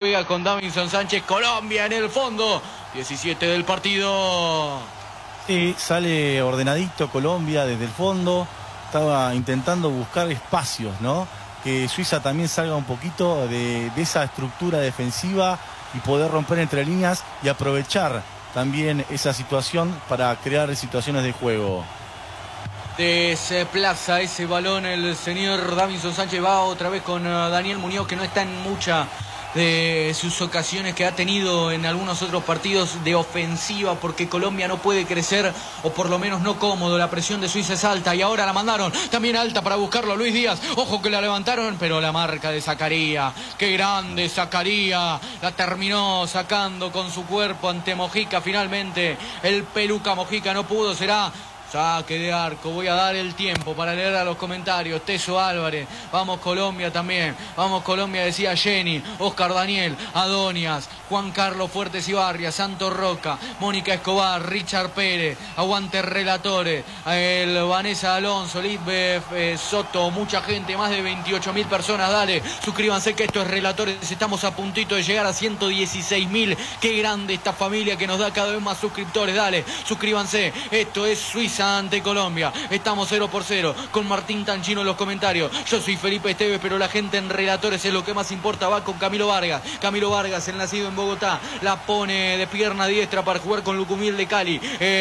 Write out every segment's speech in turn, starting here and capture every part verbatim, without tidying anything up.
juega con Davinson Sánchez. Colombia en el fondo, diecisiete del partido. Sí, sale ordenadito Colombia desde el fondo. Estaba intentando buscar espacios, ¿no? Que Suiza también salga un poquito de, de esa estructura defensiva y poder romper entre líneas y aprovechar también esa situación para crear situaciones de juego. Desplaza ese balón el señor Davinson Sánchez. Va otra vez con Daniel Muñoz, que no está en mucha de sus ocasiones que ha tenido en algunos otros partidos de ofensiva, porque Colombia no puede crecer, o por lo menos no cómodo. La presión de Suiza es alta y ahora la mandaron también alta para buscarlo Luis Díaz. Ojo que la levantaron, pero la marca de Zakaria, qué grande Zakaria, la terminó sacando con su cuerpo ante Mojica. Finalmente el peluca Mojica no pudo. Será saque de arco. Voy a dar el tiempo para leer a los comentarios. Teso Álvarez, vamos Colombia también, vamos Colombia, decía Jenny, Oscar Daniel, Adonias, Juan Carlos Fuertes Ibarria, Santos Roca, Mónica Escobar, Richard Pérez, aguante relatores, el Vanessa Alonso, Lisbeth eh, Soto, mucha gente, más de veintiocho mil personas. Dale, suscríbanse que esto es Relatores, estamos a puntito de llegar a ciento dieciséis mil. Qué grande esta familia que nos da cada vez más suscriptores. Dale, suscríbanse, esto es Suiza ante Colombia. Estamos cero por cero con Martín Tanchino en los comentarios. Yo soy Felipe Esteves, pero la gente en Relatores es lo que más importa. Va con Camilo Vargas. Camilo Vargas, el nacido en Bogotá, la pone de pierna diestra para jugar con Lucumí de Cali.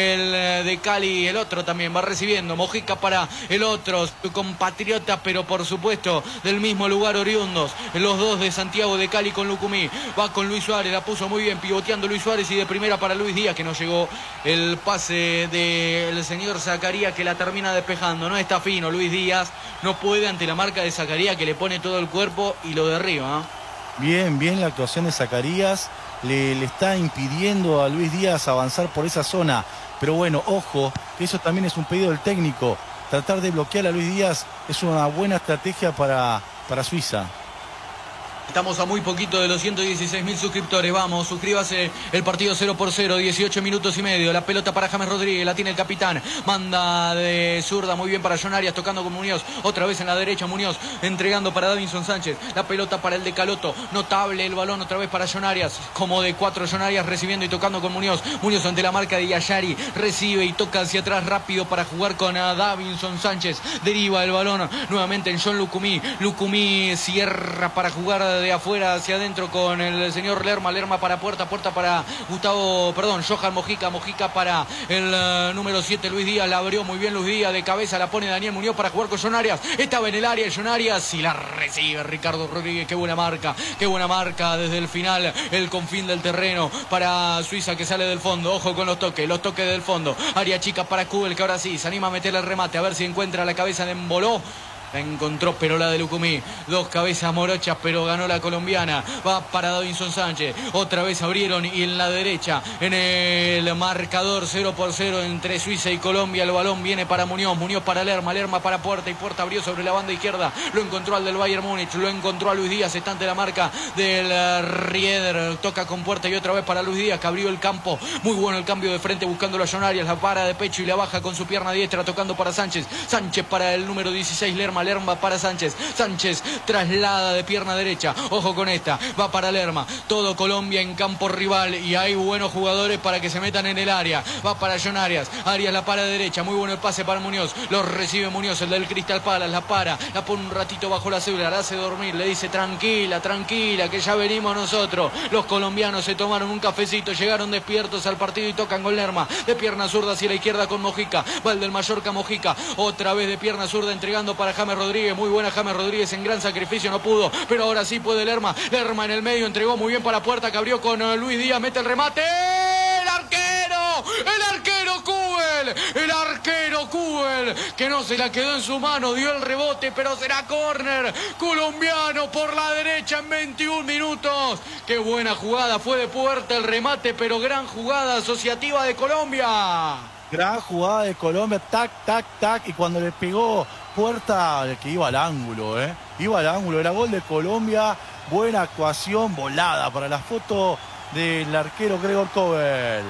El de Cali, el otro también va recibiendo. Mojica para el otro, su compatriota, pero por supuesto del mismo lugar, oriundos. Los dos de Santiago de Cali con Lucumí. Va con Luis Suárez, la puso muy bien pivoteando Luis Suárez, y de primera para Luis Díaz, que no llegó el pase del señor Zakaria, que la termina despejando. No está fino Luis Díaz, no puede ante la marca de Zakaria, que le pone todo el cuerpo y lo derriba. Bien, bien la actuación de Zacarías, le, le está impidiendo a Luis Díaz avanzar por esa zona, pero bueno, ojo, que eso también es un pedido del técnico. Tratar de bloquear a Luis Díaz es una buena estrategia para, para Suiza. Estamos a muy poquito de los ciento dieciséis mil suscriptores. Vamos, suscríbase. El partido cero por cero, dieciocho minutos y medio. La pelota para James Rodríguez, la tiene el capitán. Manda de zurda, muy bien para John Arias, tocando con Muñoz. Otra vez en la derecha Muñoz, entregando para Davinson Sánchez. La pelota para el de Caloto. Notable el balón otra vez para John Arias. Como de cuatro John Arias, recibiendo y tocando con Muñoz. Muñoz ante la marca de Yayari. Recibe y toca hacia atrás rápido para jugar con Davinson Sánchez. Deriva el balón nuevamente en John Lucumí. Lucumí cierra para jugar de afuera hacia adentro con el señor Lerma. Lerma para puerta, puerta para Gustavo, perdón, Johan Mojica. Mojica para el uh, número siete Luis Díaz. La abrió muy bien Luis Díaz, de cabeza la pone Daniel Muñoz para jugar con John Arias. Estaba en el área John Arias y la recibe Ricardo Rodríguez. Qué buena marca, qué buena marca desde el final, el confín del terreno para Suiza, que sale del fondo. Ojo con los toques, los toques del fondo. Área chica para Kubel, que ahora sí se anima a meter el remate, a ver si encuentra la cabeza de Emboló. La encontró, pero la de Lucumí. Dos cabezas morochas, pero ganó la colombiana. Va para Davinson Sánchez. Otra vez abrieron y en la derecha, en el marcador cero por cero entre Suiza y Colombia. El balón viene para Muñoz. Muñoz para Lerma. Lerma para Puerta, y Puerta abrió sobre la banda izquierda. Lo encontró al del Bayern Múnich. Lo encontró a Luis Díaz. Está ante la marca del Rieder. Toca con Puerta y otra vez para Luis Díaz, que abrió el campo. Muy bueno el cambio de frente, buscándolo a John Arias. La para de pecho y la baja con su pierna diestra, tocando para Sánchez. Sánchez para el número dieciséis, Lerma. Lerma para Sánchez. Sánchez traslada de pierna derecha. Ojo con esta. Va para Lerma. Todo Colombia en campo rival y hay buenos jugadores para que se metan en el área. Va para John Arias. Arias la para derecha. Muy bueno el pase para Muñoz. Lo recibe Muñoz, el del Crystal Palace. La para. La pone un ratito bajo la cédula. La hace dormir. Le dice tranquila, tranquila, que ya venimos nosotros. Los colombianos se tomaron un cafecito. Llegaron despiertos al partido y tocan con Lerma. De pierna zurda hacia la izquierda con Mojica. Va el del Mallorca, Mojica. Otra vez de pierna zurda entregando para James Rodríguez. Muy buena James Rodríguez, en gran sacrificio, no pudo, pero ahora sí puede Lerma. Lerma en el medio, entregó muy bien para Puerta, que abrió con Luis Díaz, mete el remate. ¡El arquero! ¡El arquero Kubel! ¡El arquero Kubel! Que no se la quedó en su mano, dio el rebote, pero será córner colombiano por la derecha en veintiún minutos. ¡Qué buena jugada! Fue de Puerta el remate, pero gran jugada asociativa de Colombia. Gran jugada de Colombia, tac, tac, tac, y cuando le pegó Puerta, que iba al ángulo, ¿eh? Iba al ángulo, era gol de Colombia, buena actuación, volada para la foto del arquero Gregor Kobel.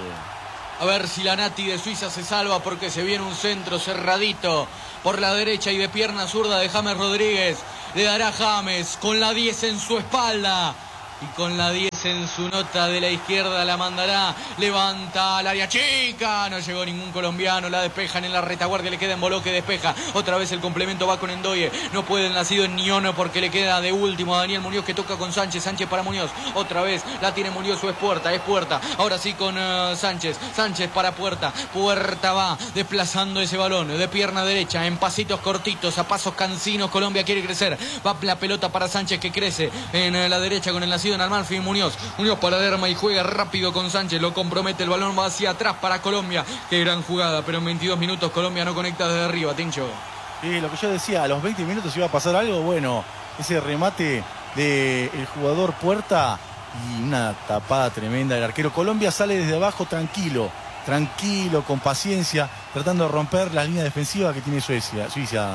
A ver si la Nati de Suiza se salva, porque se viene un centro cerradito por la derecha y de pierna zurda de James Rodríguez. Le dará James con la diez en su espalda y con la diez Lanz en su nota de la izquierda la mandará, levanta al área chica, no llegó ningún colombiano, la despejan en la retaguardia, le queda en Boló que despeja, otra vez el complemento va con Endoye, no puede el nacido en Niono porque le queda de último a Daniel Muñoz que toca con Sánchez, Sánchez para Muñoz, otra vez la tiene Muñoz, o es Puerta, es Puerta, ahora sí con uh, Sánchez, Sánchez para Puerta, Puerta va desplazando ese balón de pierna derecha en pasitos cortitos, a pasos cansinos, Colombia quiere crecer, va la pelota para Sánchez que crece en uh, la derecha con el nacido en Amalfi, Muñoz, Muñoz para Lerma y juega rápido con Sánchez, lo compromete, el balón va hacia atrás para Colombia, qué gran jugada, pero en veintidós minutos Colombia no conecta desde arriba, Tincho. Sí, lo que yo decía, a los veinte minutos iba a pasar algo, bueno, ese remate del jugador Puerta y una tapada tremenda del arquero. Colombia sale desde abajo tranquilo, tranquilo, con paciencia, tratando de romper la línea defensiva que tiene Suecia, Suiza.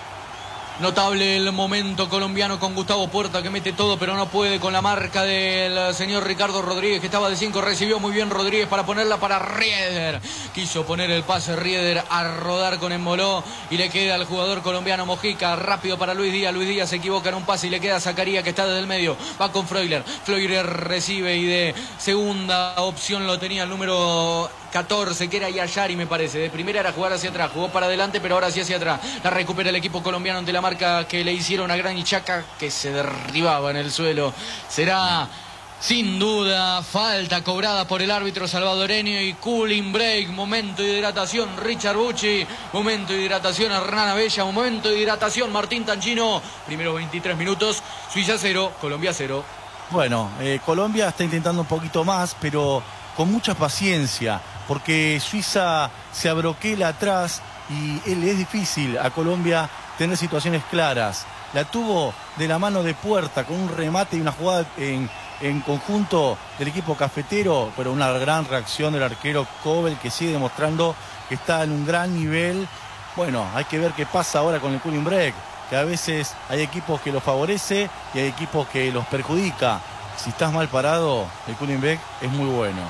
Notable el momento colombiano con Gustavo Puerta que mete todo pero no puede con la marca del señor Ricardo Rodríguez que estaba de cinco, recibió muy bien Rodríguez para ponerla para Rieder, quiso poner el pase Rieder a rodar con Embolo y le queda al jugador colombiano Mojica, rápido para Luis Díaz, Luis Díaz se equivoca en un pase y le queda a Zacarías que está desde el medio, va con Freuler, Freuler recibe y de segunda opción lo tenía el número catorce que era Yayari me parece, de primera era jugar hacia atrás, jugó para adelante pero ahora sí hacia atrás, la recupera el equipo colombiano ante la marca que le hicieron a Gran Ichaca que se derribaba en el suelo. Será sin duda falta cobrada por el árbitro salvadoreño y cooling break, momento de hidratación Richard Bucci, momento de hidratación Hernán Abella, momento de hidratación Martín Tanchino, primeros veintitrés minutos, Suiza cero, Colombia cero. Bueno, eh, Colombia está intentando un poquito más pero con mucha paciencia porque Suiza se abroquela atrás y le es difícil a Colombia tener situaciones claras. La tuvo de la mano de Puerta con un remate y una jugada en, en conjunto del equipo cafetero, pero una gran reacción del arquero Kobel que sigue demostrando que está en un gran nivel. Bueno, hay que ver qué pasa ahora con el cooling break, que a veces hay equipos que los favorece y hay equipos que los perjudica. Si estás mal parado, el cooling break es muy bueno.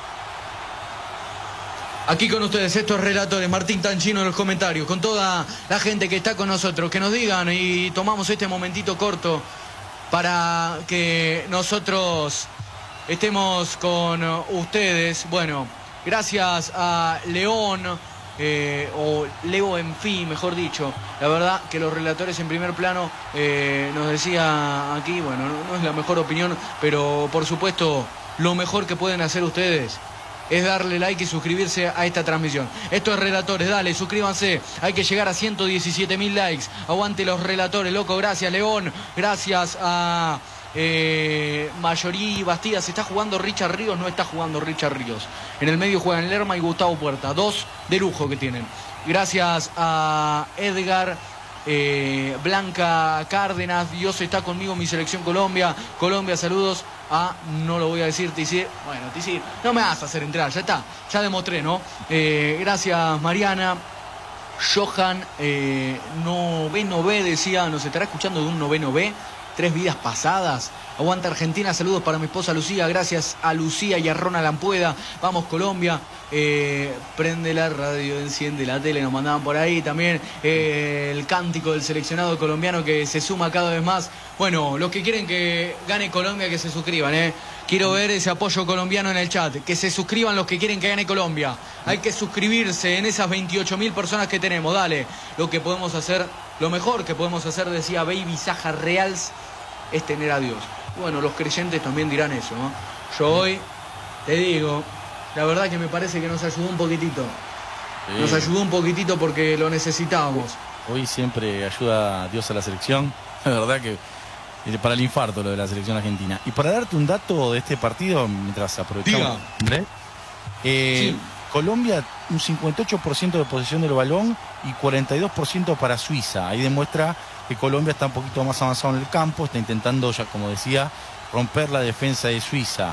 Aquí con ustedes estos relatores, Martín Tanchino en los comentarios, con toda la gente que está con nosotros, que nos digan y tomamos este momentito corto para que nosotros estemos con ustedes. Bueno, gracias a León, eh, o Leo en fin, mejor dicho, la verdad que los relatores en primer plano eh, nos decía aquí, bueno, no, no es la mejor opinión, pero por supuesto lo mejor que pueden hacer ustedes es darle like y suscribirse a esta transmisión. Esto es Relatores, dale, suscríbanse. Hay que llegar a ciento diecisiete mil likes. Aguante los relatores, loco. Gracias, León. Gracias a eh, Mayorí Bastida. ¿Se está jugando Richard Ríos? No está jugando Richard Ríos. En el medio juegan Lerma y Gustavo Puerta. Dos de lujo que tienen. Gracias a Edgar. Eh, Blanca Cárdenas, Dios está conmigo, mi selección Colombia. Colombia, saludos a, no lo voy a decir, Tisir. Bueno, Tisir, no me vas a hacer entrar, ya está, ya demostré, ¿no? Eh, gracias, Mariana. Johan, eh, noveno B, decía, nos estará escuchando de un noveno B. Tres vidas pasadas. Aguanta Argentina, saludos para mi esposa Lucía. Gracias a Lucía y a Ronald Ampueda. Vamos Colombia. Eh, prende la radio, enciende la tele, nos mandaban por ahí también eh, el cántico del seleccionado colombiano que se suma cada vez más. Bueno, los que quieren que gane Colombia, que se suscriban, eh. Quiero ver ese apoyo colombiano en el chat, que se suscriban los que quieren que gane Colombia. Hay que suscribirse en esas veintiocho mil personas que tenemos, dale. Lo que podemos hacer, lo mejor que podemos hacer, decía Baby Saja Reals, es tener a Dios. Bueno, los creyentes también dirán eso, ¿no? Yo hoy te digo, la verdad que me parece que nos ayudó un poquitito. Sí. Nos ayudó un poquitito porque lo necesitábamos. Hoy siempre ayuda a Dios a la selección. La verdad que para el infarto lo de la selección argentina. Y para darte un dato de este partido, mientras aprovechamos, eh, sí. Colombia un cincuenta y ocho por ciento de posesión del balón y cuarenta y dos por ciento para Suiza. Ahí demuestra que Colombia está un poquito más avanzado en el campo, está intentando, ya como decía, romper la defensa de Suiza.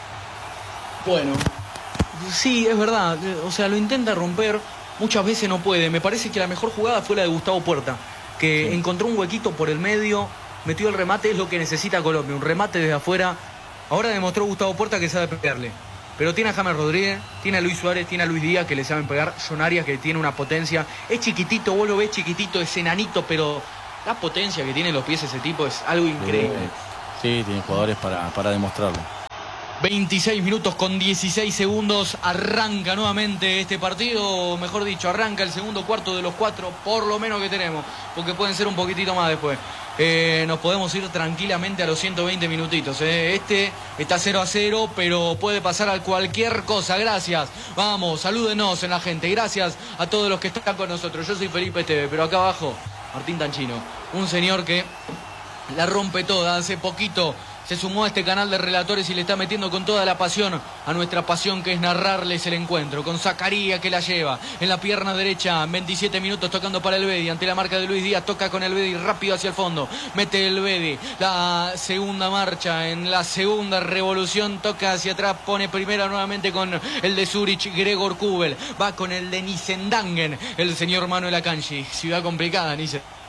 Bueno, sí, es verdad, o sea, lo intenta romper, muchas veces no puede. Me parece que la mejor jugada fue la de Gustavo Puerta, que sí. encontró un huequito por el medio, metió el remate, es lo que necesita Colombia, un remate desde afuera. Ahora demostró Gustavo Puerta que sabe pegarle. Pero tiene a James Rodríguez, tiene a Luis Suárez, tiene a Luis Díaz que le saben pegar, John Arias que tiene una potencia. Es chiquitito, vos lo ves chiquitito, es enanito, pero la potencia que tiene en los pies ese tipo es algo increíble. Sí, tiene jugadores para, para demostrarlo. veintiséis minutos con dieciséis segundos, arranca nuevamente este partido, o mejor dicho, arranca el segundo cuarto de los cuatro, por lo menos que tenemos, porque pueden ser un poquitito más después. Eh, nos podemos ir tranquilamente a los ciento veinte minutitos. Eh. Este está cero a cero, pero puede pasar a cualquier cosa. Gracias. Vamos, salúdenos en la gente. Gracias a todos los que están con nosotros. Yo soy Felipe Esteve, pero acá abajo, Martín Tanchino, un señor que la rompe toda. Hace poquito se sumó a este canal de relatores y le está metiendo con toda la pasión a nuestra pasión, que es narrarles el encuentro. Con Zacaría, que la lleva en la pierna derecha, veintisiete minutos tocando para el Bedi, ante la marca de Luis Díaz, toca con el Bedi rápido hacia el fondo, mete el Bedi, la segunda marcha, en la segunda revolución, toca hacia atrás, pone primera nuevamente con el de Zurich, Gregor Kubel, va con el de Nisendangen, el señor Manuel Akanji, ciudad complicada, Nisendangen.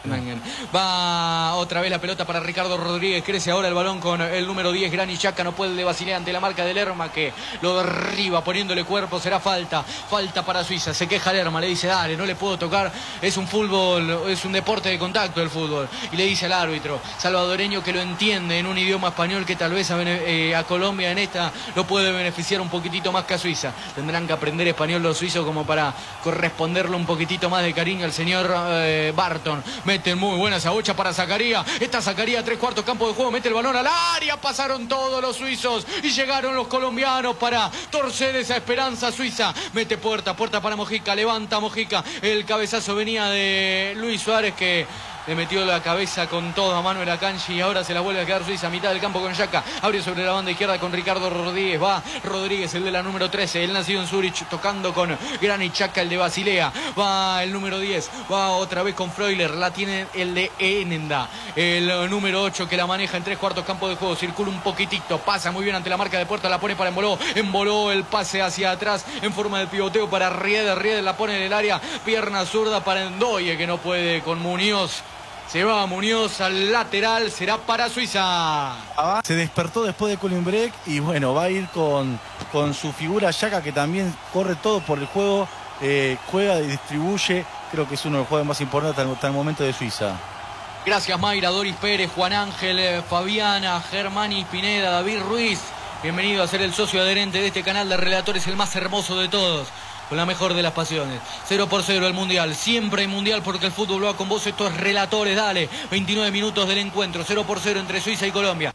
Va otra vez la pelota para Ricardo Rodríguez, crece ahora el balón con el número diez, Granit Xhaka, no puede de Basilea ante la marca de Lerma, que lo derriba poniéndole cuerpo, será falta, falta para Suiza, se queja Lerma, le dice dale, no le puedo tocar, es un fútbol, es un deporte de contacto el fútbol, y le dice al árbitro salvadoreño, que lo entiende en un idioma español, que tal vez a, eh, a Colombia en esta lo puede beneficiar un poquitito más que a Suiza. Tendrán que aprender español los suizos como para corresponderle un poquitito más de cariño al señor eh, Barton. Meten muy buena esa bocha para Zacaría. Está Zacaría, tres cuartos campo de juego. Mete el balón al área. Pasaron todos los suizos y llegaron los colombianos para torcer esa esperanza suiza. Mete puerta, puerta para Mojica. Levanta Mojica. El cabezazo venía de Luis Suárez, que le metió la cabeza con todo a Manuel Akanji, y ahora se la vuelve a quedar Suiza a mitad del campo con Xhaka. Abre sobre la banda izquierda con Ricardo Rodríguez. Va Rodríguez, el de la número trece, el nacido en Zurich, tocando con Granit Xhaka, el de Basilea. Va el número diez, va otra vez con Freuler, la tiene el de Enenda, el número ocho, que la maneja en tres cuartos campo de juego. Circula un poquitito, pasa muy bien ante la marca de puerta, la pone para Emboló. Emboló el pase hacia atrás en forma de pivoteo para Rieder. Rieder la pone en el área, pierna zurda para Endoye, que no puede con Muñoz. Se va Muñoz al lateral, será para Suiza. Se despertó después de Colin Break y bueno, va a ir con, con su figura Xhaka, que también corre todo por el juego, eh, juega y distribuye. Creo que es uno de los jugadores más importantes hasta el momento de Suiza. Gracias Mayra, Doris Pérez, Juan Ángel, Fabiana, Germani Pineda, David Ruiz. Bienvenido a ser el socio adherente de este canal de relatores, el más hermoso de todos, con la mejor de las pasiones. Cero por cero el Mundial. Siempre hay Mundial porque el fútbol va con vos. Estos relatores, dale. veintinueve minutos del encuentro. Cero por cero entre Suiza y Colombia.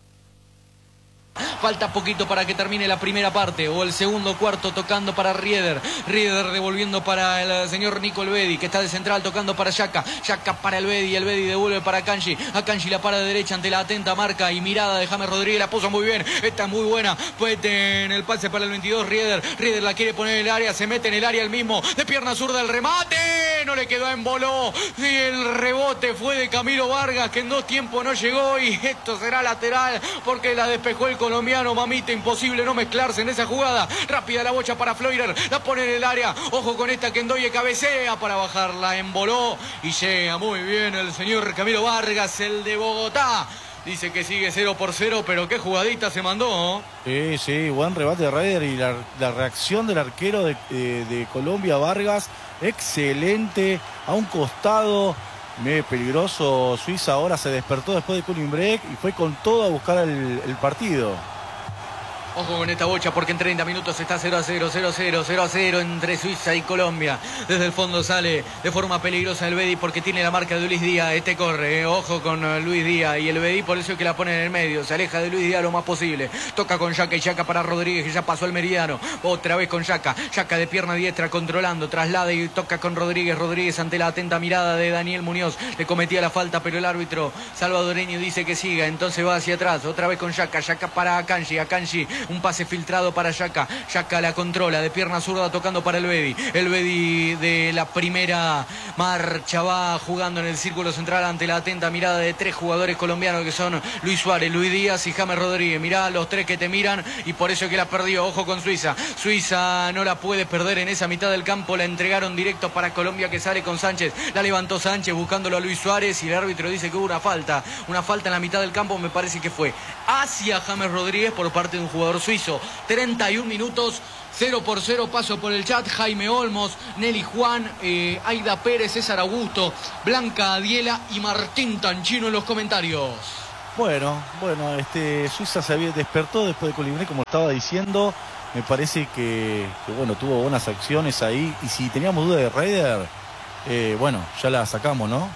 Falta poquito para que termine la primera parte o el segundo cuarto, tocando para Rieder. Rieder devolviendo para el señor Nico el Bedi, que está de central, tocando para Xhaka. Xhaka para el Bedi, el Bedi devuelve para Akanji. Akanji la para de derecha ante la atenta marca y mirada de James Rodríguez. La puso muy bien, esta es muy buena. Puede en el pase para el veintidós, Rieder. Rieder la quiere poner en el área, se mete en el área el mismo. De pierna zurda el remate. No le quedó en Boló. Y el rebote fue de Camilo Vargas, que en dos tiempos no llegó. Y esto será lateral porque la despejó el colombiano. Mamita, imposible no mezclarse en esa jugada. Rápida la bocha para Freuler, la pone en el área. Ojo con esta, que Endoye cabecea para bajarla, Emboló y llega muy bien el señor Camilo Vargas, el de Bogotá. Dice que sigue cero por cero, pero qué jugadita se mandó. Sí, sí, buen rebate de Rieder y la, la reacción del arquero de, de, de Colombia, Vargas, excelente, a un costado. Medio peligroso. Suiza ahora se despertó después de cooling break y fue con todo a buscar el, el partido. Ojo con esta bocha porque en treinta minutos está cero a cero, cero a cero, cero a cero entre Suiza y Colombia. Desde el fondo sale de forma peligrosa el Bedi porque tiene la marca de Luis Díaz. Este corre, eh. Ojo con Luis Díaz y el Bedi, por eso es que la pone en el medio. Se aleja de Luis Díaz lo más posible. Toca con Xhaka y Xhaka para Rodríguez, que ya pasó el meridiano. Otra vez con Xhaka. Xhaka de pierna diestra controlando, traslada y toca con Rodríguez. Rodríguez ante la atenta mirada de Daniel Muñoz. Le cometía la falta, pero el árbitro salvadoreño dice que siga. Entonces va hacia atrás. Otra vez con Xhaka. Xhaka para Akanji. Akanji. Un pase filtrado para Xhaka. Xhaka la controla de pierna zurda tocando para el Bedi. El Bedi de la primera marcha va jugando en el círculo central ante la atenta mirada de tres jugadores colombianos que son Luis Suárez, Luis Díaz y James Rodríguez. Mirá los tres que te miran y por eso es que la perdió. Ojo con Suiza. Suiza no la puede perder en esa mitad del campo. La entregaron directo para Colombia, que sale con Sánchez. La levantó Sánchez buscándolo a Luis Suárez y el árbitro dice que hubo una falta. Una falta en la mitad del campo, me parece que fue hacia James Rodríguez por parte de un jugador suizo. treinta y un minutos, cero por cero, paso por el chat. Jaime Olmos, Nelly Juan, eh, Aida Pérez, César Augusto, Blanca Adiela y Martín Tanchino en los comentarios. Bueno, bueno, este, Suiza se había despertó después de Colimbré, como estaba diciendo. Me parece que, que, bueno, tuvo buenas acciones ahí. Y si teníamos duda de Raider, eh, bueno, ya la sacamos, ¿no?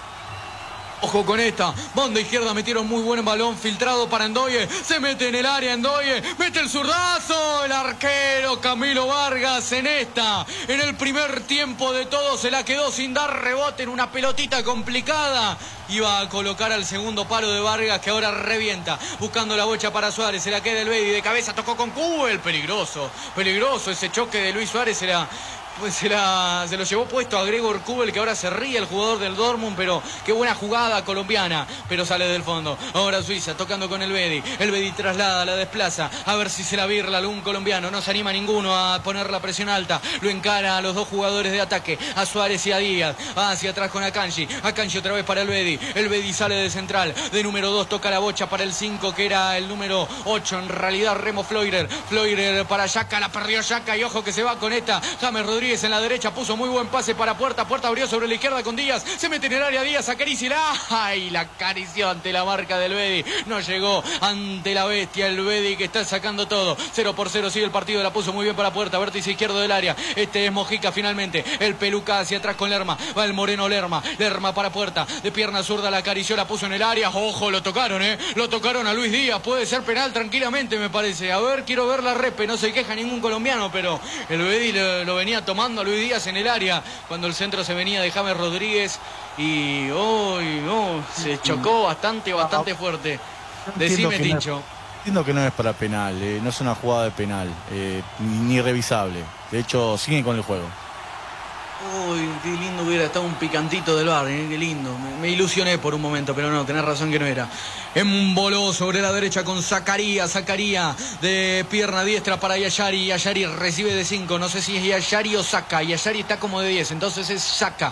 Ojo con esta, banda izquierda, metieron muy buen balón filtrado para Ndoye, se mete en el área Ndoye, mete el zurdazo, el arquero Camilo Vargas en esta, en el primer tiempo de todo se la quedó sin dar rebote en una pelotita complicada, iba a colocar al segundo palo de Vargas que ahora revienta, buscando la bocha para Suárez, se la queda el Bedi, de cabeza tocó con Kubel, peligroso, peligroso ese choque de Luis Suárez, se la... Pues se, la, se lo llevó puesto a Gregor Kubel, que ahora se ríe el jugador del Dortmund, pero qué buena jugada colombiana, pero sale del fondo. Ahora Suiza tocando con el Bedi, el Bedi traslada, la desplaza, a ver si se la birla algún colombiano, no se anima ninguno a poner la presión alta, lo encara a los dos jugadores de ataque, a Suárez y a Díaz, hacia atrás con Akanji, Akanji otra vez para el Bedi, el Bedi sale de central, de número dos toca la bocha para el cinco, que era el número ocho, en realidad Remo Fleurer, Fleurer para Yaka, la perdió Yaka y ojo que se va con esta, James Rodríguez en la derecha, puso muy buen pase para Puerta, Puerta abrió sobre la izquierda con Díaz, se mete en el área Díaz, acaricia, ¡ay! La acarició ante la marca del Bedi, no llegó ante la bestia el Bedi que está sacando todo, cero por cero sigue el partido, la puso muy bien para Puerta, vértice izquierdo del área, este es Mojica finalmente, el Peluca hacia atrás con Lerma, va el Moreno Lerma, Lerma para Puerta, de pierna zurda la acarició, la puso en el área, ojo, lo tocaron, eh, lo tocaron a Luis Díaz, puede ser penal tranquilamente me parece, a ver, quiero ver la repe, no se queja ningún colombiano, pero el Bedi lo, lo venía tomando a Luis Díaz en el área cuando el centro se venía de James Rodríguez y hoy oh, oh, se chocó bastante, bastante fuerte. Decime, Tincho. No, entiendo que no es para penal, eh, no es una jugada de penal, eh, ni, ni revisable. De hecho, siguen con el juego. Uy, qué lindo hubiera estado un picantito del bar, ¿eh? Qué lindo. Me, me ilusioné por un momento, pero no, tenés razón que no era. Emboló sobre la derecha con Zakaria, Zakaria de pierna diestra para Yashari. Yashari recibe de cinco, no sé si es Yashari o Saka. Yashari está como de diez, entonces es Saka.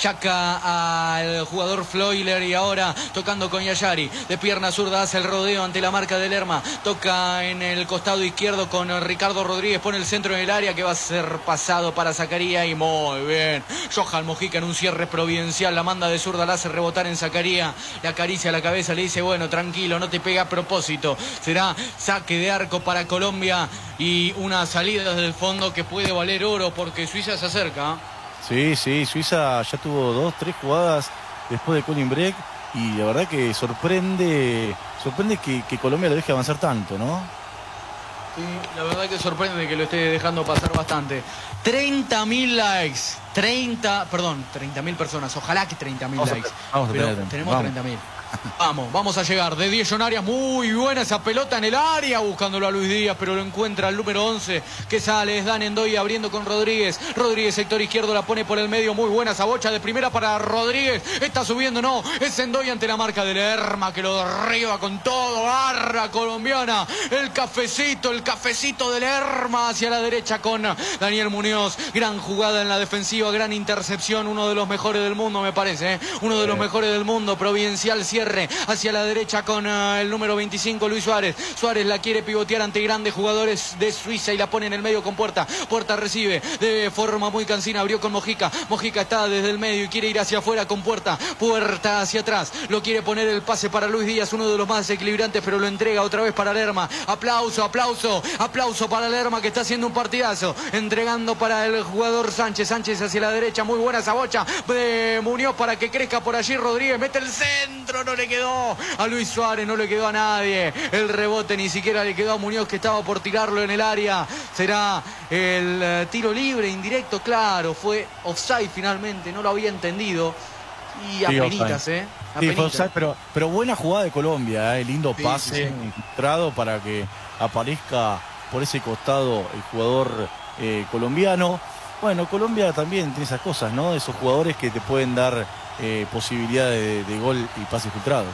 Saka al jugador Fleuler y ahora tocando con Yashari. De pierna zurda hace el rodeo ante la marca de Lerma. Toca en el costado izquierdo con Ricardo Rodríguez, pone el centro en el área que va a ser pasado para Zakaria y muy bien. Bien, Johan Mojica en un cierre providencial, la manda de zurda, la hace rebotar en Zakaria, le acaricia la cabeza, le dice, bueno, tranquilo, no te pega a propósito, será saque de arco para Colombia y una salida desde el fondo que puede valer oro porque Suiza se acerca. Sí, sí, Suiza ya tuvo dos, tres jugadas después de Colin Break y la verdad que sorprende, sorprende que, que Colombia lo deje avanzar tanto, ¿no? Sí, la verdad que sorprende que lo esté dejando pasar bastante. treinta mil likes. treinta, perdón, treinta mil personas. Ojalá que treinta mil likes. Vamos a pero tener, tenemos treinta mil. Vamos, vamos a llegar. De diez Arias, muy buena esa pelota en el área, buscándolo a Luis Díaz, pero lo encuentra el número once, que sale, es Dan Ndoye abriendo con Rodríguez. Rodríguez, sector izquierdo, la pone por el medio, muy buena esa bocha de primera para Rodríguez. Está subiendo, no, es Ndoye ante la marca de Lerma, que lo derriba con todo, barra colombiana. El cafecito, el cafecito de Lerma hacia la derecha con Daniel Muñoz. Gran jugada en la defensiva, gran intercepción, uno de los mejores del mundo, me parece, ¿eh? Uno de los mejores del mundo, providencial, cierre hacia la derecha con uh, el número veinticinco, Luis Suárez. Suárez la quiere pivotear ante grandes jugadores de Suiza y la pone en el medio con Puerta. Puerta recibe de forma muy cansina, abrió con Mojica. Mojica está desde el medio y quiere ir hacia afuera con Puerta. Puerta hacia atrás, lo quiere poner el pase para Luis Díaz, uno de los más desequilibrantes, pero lo entrega otra vez para Lerma. Aplauso, aplauso, aplauso para Lerma, que está haciendo un partidazo. Entregando para el jugador Sánchez. Sánchez hacia la derecha, muy buena esa bocha de Muñoz para que crezca por allí. Rodríguez mete el centro, no le quedó a Luis Suárez, no le quedó a nadie. El rebote ni siquiera le quedó a Muñoz, que estaba por tirarlo en el área. Será el uh, tiro libre indirecto, claro, fue offside finalmente, no lo había entendido. Y apenitas, ¿eh? Sí, fue offside, pero, pero buena jugada de Colombia, ¿eh? Lindo pase, sí, sí. Entrado para que aparezca por ese costado el jugador eh, colombiano. Bueno, Colombia también tiene esas cosas, ¿no? Esos jugadores que te pueden dar eh, posibilidades de, de gol y pases filtrados.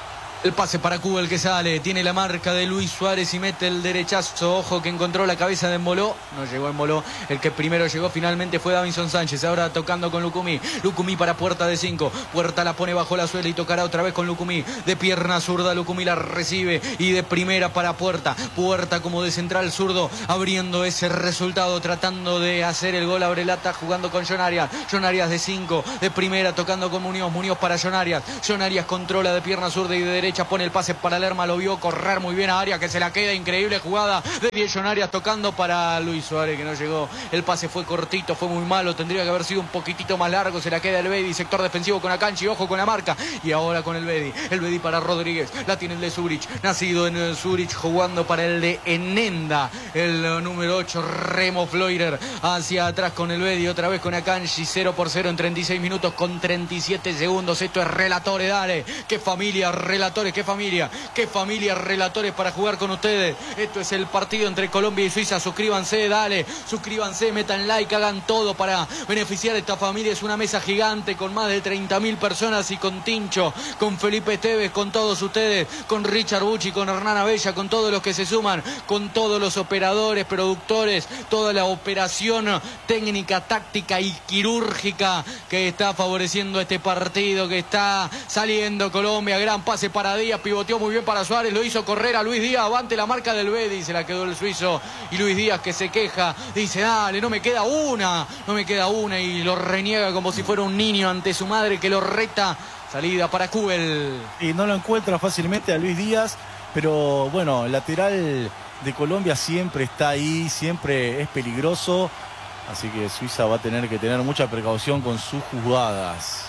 El pase para Kubel que sale, tiene la marca de Luis Suárez y mete el derechazo. Ojo que encontró la cabeza de Emboló, no llegó Emboló, el que primero llegó finalmente fue Davinson Sánchez, ahora tocando con Lucumí. Lucumí para Puerta de cinco, Puerta la pone bajo la suela y tocará otra vez con Lucumí. De pierna zurda Lucumí la recibe y de primera para Puerta. Puerta como de central zurdo, abriendo ese resultado, tratando de hacer el gol. Abre lata jugando con John Arias. John Arias de cinco, de primera tocando con Muñoz. Muñoz para John Arias. John Arias controla de pierna zurda y de derecha derecha, pone el pase para Lerma, lo vio correr muy bien a Arias, que se la queda, increíble jugada de Dijon Arias tocando para Luis Suárez, que no llegó. El pase fue cortito, fue muy malo, tendría que haber sido un poquitito más largo, se la queda el Bedi, sector defensivo con Akanji, ojo con la marca, y ahora con el Bedi, el Bedi para Rodríguez, la tiene el de Zurich, nacido en Zurich, jugando para el de Enenda, el número ocho, Remo Fleurer, hacia atrás con el Bedi, otra vez con Akanji, cero por cero en treinta y seis minutos con treinta y siete segundos. Esto es Relatores, dale, qué familia, Relatores, qué familia, qué familia, Relatores para jugar con ustedes. Esto es el partido entre Colombia y Suiza. Suscríbanse, dale, suscríbanse, metan like, hagan todo para beneficiar a esta familia. Es una mesa gigante con más de treinta mil personas, y con Tincho, con Felipe Esteves, con todos ustedes, con Richard Bucci, con Hernán Abella, con todos los que se suman, con todos los operadores, productores, toda la operación técnica, táctica y quirúrgica que está favoreciendo este partido, que está saliendo Colombia. Gran pase para Díaz, pivoteó muy bien para Suárez, lo hizo correr a Luis Díaz, avante la marca del Bedi, se la quedó el suizo, y Luis Díaz, que se queja, dice, dale, no me queda una, no me queda una, y lo reniega como si fuera un niño ante su madre que lo reta. Salida para Kubel. Y no lo encuentra fácilmente a Luis Díaz, pero bueno, el lateral de Colombia siempre está ahí, siempre es peligroso, así que Suiza va a tener que tener mucha precaución con sus jugadas.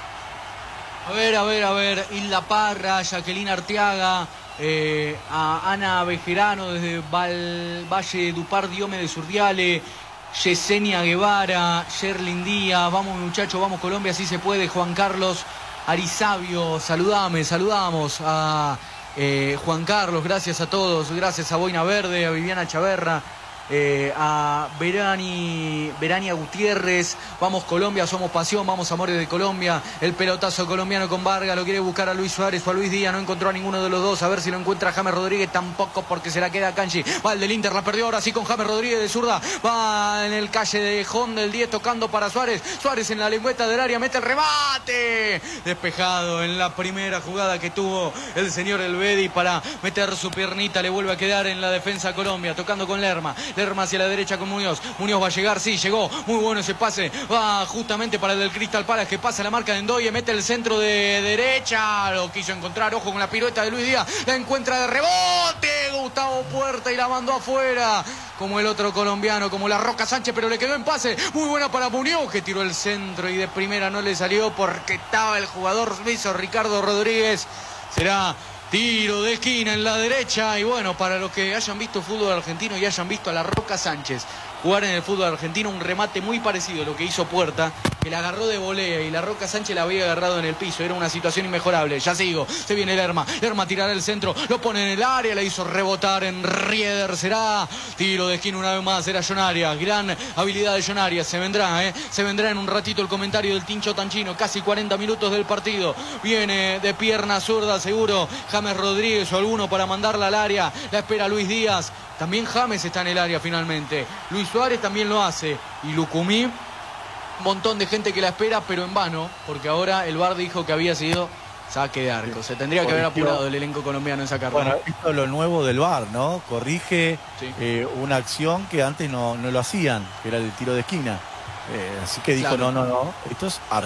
A ver, a ver, a ver, Hilda Parra, Jacqueline Arteaga, eh, a Ana Bejerano desde Val, Valle Dupar, Diome de Surdiale, Yesenia Guevara, Sherlyn Díaz, vamos muchachos, vamos Colombia, si se puede, Juan Carlos Arizabio, saludame, saludamos a eh, Juan Carlos, gracias a todos, gracias a Boina Verde, a Viviana Chaverra, eh, a Verani, Verania Gutiérrez, vamos Colombia, somos pasión, vamos amores de Colombia, el pelotazo colombiano con Vargas, lo quiere buscar a Luis Suárez o a Luis Díaz, no encontró a ninguno de los dos, a ver si lo encuentra James Rodríguez, tampoco, porque se la queda a Kanji, va el del Inter, la perdió ahora sí con James Rodríguez de zurda, va en el calle de Honda del diez tocando para Suárez, Suárez en la lengüeta del área, mete el remate, despejado en la primera jugada que tuvo el señor El Bedi para meter su piernita, le vuelve a quedar en la defensa Colombia, tocando con Lerma, Lerma hacia la derecha con Muñoz, Muñoz va a llegar, sí, llegó, muy bueno ese pase, va justamente para el del Crystal Palace, que pasa la marca de Endoye, mete el centro de derecha, lo quiso encontrar, ojo con la pirueta de Luis Díaz, la encuentra de rebote, Gustavo Puerta, y la mandó afuera, como el otro colombiano, como la Roca Sánchez, pero le quedó en pase, muy buena para Muñoz, que tiró el centro y de primera no le salió porque estaba el jugador suizo Ricardo Rodríguez. Será tiro de esquina en la derecha, y bueno, para los que hayan visto fútbol argentino y hayan visto a la Roca Sánchez jugar en el fútbol argentino, un remate muy parecido a lo que hizo Puerta, que la agarró de volea y la Roca Sánchez la había agarrado en el piso, era una situación inmejorable. Ya sigo, se viene Lerma, Lerma tirará el centro, lo pone en el área, le hizo rebotar en Rieder, será tiro de esquina una vez más, era John Arias, gran habilidad de John Arias, se vendrá, eh, se vendrá en un ratito el comentario del Tincho Tanchino, casi cuarenta minutos del partido, viene de pierna zurda seguro, James Rodríguez o alguno para mandarla al área, la espera Luis Díaz, también James está en el área finalmente, Luis Suárez también lo hace, y Lucumí, un montón de gente que la espera, pero en vano, porque ahora el V A R dijo que había sido saque de arco. Se tendría que haber apurado el elenco colombiano en sacarlo. Bueno, esto es lo nuevo del V A R, ¿no? Corrige sí. eh, una acción que antes no, no lo hacían, que era el tiro de esquina. Eh, así que dijo, claro. no, no, no, esto es arco.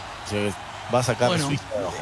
Se va a sacar bueno, Suiza de abajo.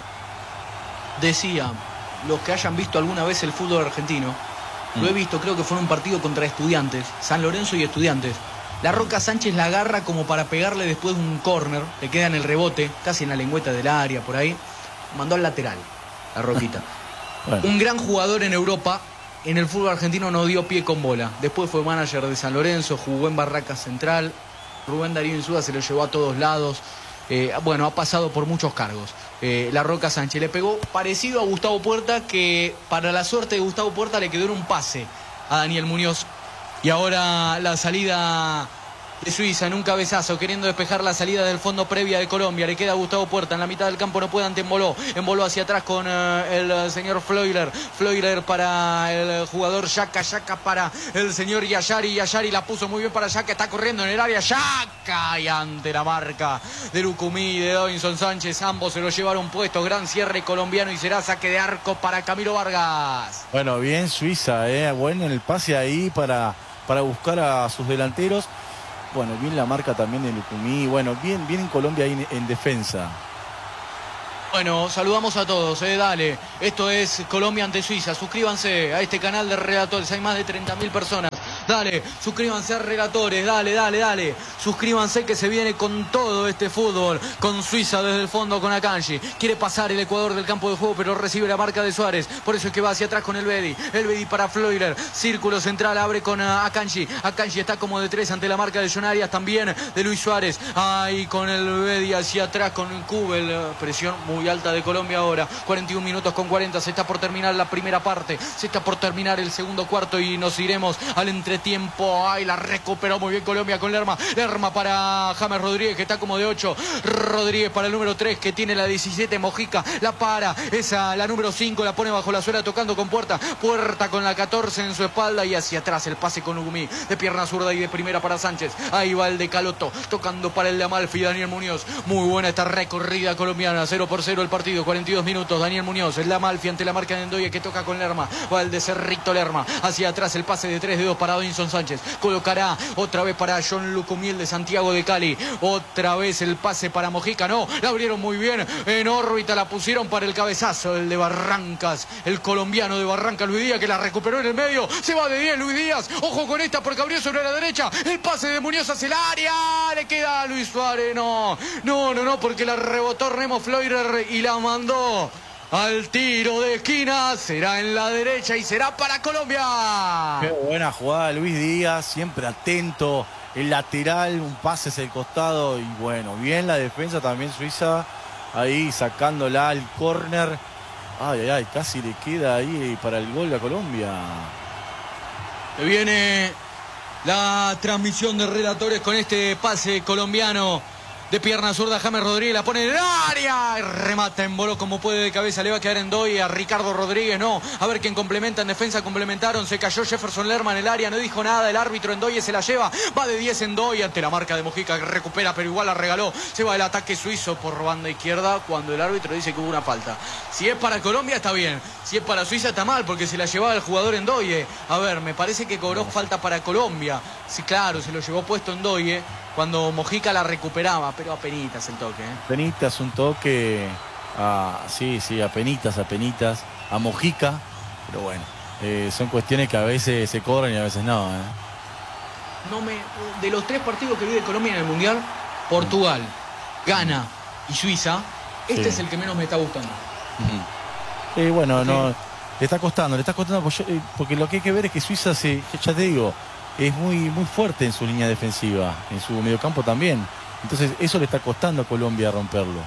Decía, los que hayan visto alguna vez el fútbol argentino, mm. lo he visto, creo que fue en un partido contra Estudiantes, San Lorenzo y Estudiantes. La Roca Sánchez la agarra como para pegarle después de un córner, le queda en el rebote, casi en la lengüeta del área, por ahí. Mandó al lateral, la Roquita. Bueno. Un gran jugador en Europa, en el fútbol argentino no dio pie con bola. Después fue manager de San Lorenzo, jugó en Barracas Central. Rubén Darío Insúa se lo llevó a todos lados. Eh, bueno, ha pasado por muchos cargos. Eh, la Roca Sánchez le pegó parecido a Gustavo Puerta, que para la suerte de Gustavo Puerta le quedó en un pase a Daniel Muñoz. Y ahora la salida de Suiza en un cabezazo, queriendo despejar la salida del fondo previa de Colombia. Le queda a Gustavo Puerta en la mitad del campo, no puede ante Emboló. Emboló hacia atrás con uh, el uh, señor Fleurer. Fleurer para el jugador Yaka. Yaka para el señor Yashari. Yashari la puso muy bien para Yaka. Está corriendo en el área. Yaka. Y ante la marca de Lucumí y de Davinson Sánchez. Ambos se lo llevaron puesto. Gran cierre colombiano y será saque de arco para Camilo Vargas. Bueno, bien Suiza, eh. Bueno el pase ahí para, para buscar a sus delanteros. Bueno, bien la marca también de Lucumí. Bueno, bien, bien en Colombia ahí en, en defensa. Bueno, saludamos a todos, eh, dale. Esto es Colombia ante Suiza. Suscríbanse a este canal de relatores. Hay más de treinta mil personas. Dale, suscríbanse a Relatores, dale, dale, dale. Suscríbanse que se viene con todo este fútbol. Con Suiza desde el fondo con Akanji. Quiere pasar el Ecuador del campo de juego, pero recibe la marca de Suárez. Por eso es que va hacia atrás con el Bedi. El Bedi para Fleurer. Círculo central, abre con uh, Akanji. Akanji está como de tres ante la marca de John Arias, también de Luis Suárez. Ahí con el Bedi hacia atrás con Kubel. Presión muy alta de Colombia ahora. cuarenta y un minutos con cuarenta. Se está por terminar la primera parte. Se está por terminar el segundo cuarto y nos iremos al entretiempo. Ay, la recuperó muy bien Colombia con Lerma. Lerma para James Rodríguez, que está como de ocho. Rodríguez para el número tres, que tiene la diecisiete. Mojica la para. Esa, la número cinco, la pone bajo la suela tocando con Puerta. Puerta con la catorce en su espalda y hacia atrás el pase con Ugumí. De pierna zurda y de primera para Sánchez. Ahí va el de Caloto. Tocando para el de Amalfi, Daniel Muñoz. Muy buena esta recorrida colombiana. cero por cero el partido. cuarenta y dos minutos. Daniel Muñoz. El de Amalfi ante la marca de Endoye, que toca con Lerma. Va el de Cerrito Lerma. Hacia atrás el pase de tres dedos para Davinson Sánchez. Colocará otra vez para John Lucumiel de Santiago de Cali. Otra vez el pase para Mojica. No, la abrieron muy bien. En órbita la pusieron para el cabezazo. El de Barrancas. El colombiano de Barrancas, Luis Díaz, que la recuperó en el medio. Se va de diez Luis Díaz. Ojo con esta porque abrió sobre la derecha. El pase de Muñoz hacia el área. Le queda a Luis Suárez. No, no, no, no, porque la rebotó Remo Fleurer y la mandó al tiro de esquina. Será en la derecha y será para Colombia. Qué buena jugada Luis Díaz, siempre atento. El lateral, un pase hacia el costado. Y bueno, bien la defensa también Suiza. Ahí sacándola al córner. Ay, ay, ay, casi le queda ahí para el gol a Colombia. Se viene la transmisión de Relatores con este pase colombiano. De pierna zurda, James Rodríguez la pone en el área. Y remata en bolo como puede de cabeza. Le va a quedar en doy a Ricardo Rodríguez. No. A ver quién complementa en defensa. Complementaron. Se cayó Jefferson Lerma en el área. No dijo nada. El árbitro en doy se la lleva. Va de diez en doy ante la marca de Mojica, que recupera, pero igual la regaló. Se va el ataque suizo por banda izquierda cuando el árbitro dice que hubo una falta. Si es para Colombia está bien. Si es para Suiza está mal porque se la llevaba el jugador en doy. A ver, me parece que cobró falta para Colombia. Sí, claro, se lo llevó puesto en doy cuando Mojica la recuperaba, pero apenitas el toque. ¿eh? Apenitas un toque, a, sí, sí, apenitas, apenitas, a Mojica, pero bueno, eh, son cuestiones que a veces se cobran y a veces no. ¿eh? No me, de los tres partidos que vi de Colombia en el Mundial, Portugal, Ghana y Suiza, este sí. es el que menos me está gustando. Uh-huh. eh, bueno, sí. no, le está costando, le está costando, porque, yo, eh, porque lo que hay que ver es que Suiza, se, ya te digo, es muy, muy fuerte en su línea defensiva, en su mediocampo también. Entonces eso le está costando a Colombia romperlo.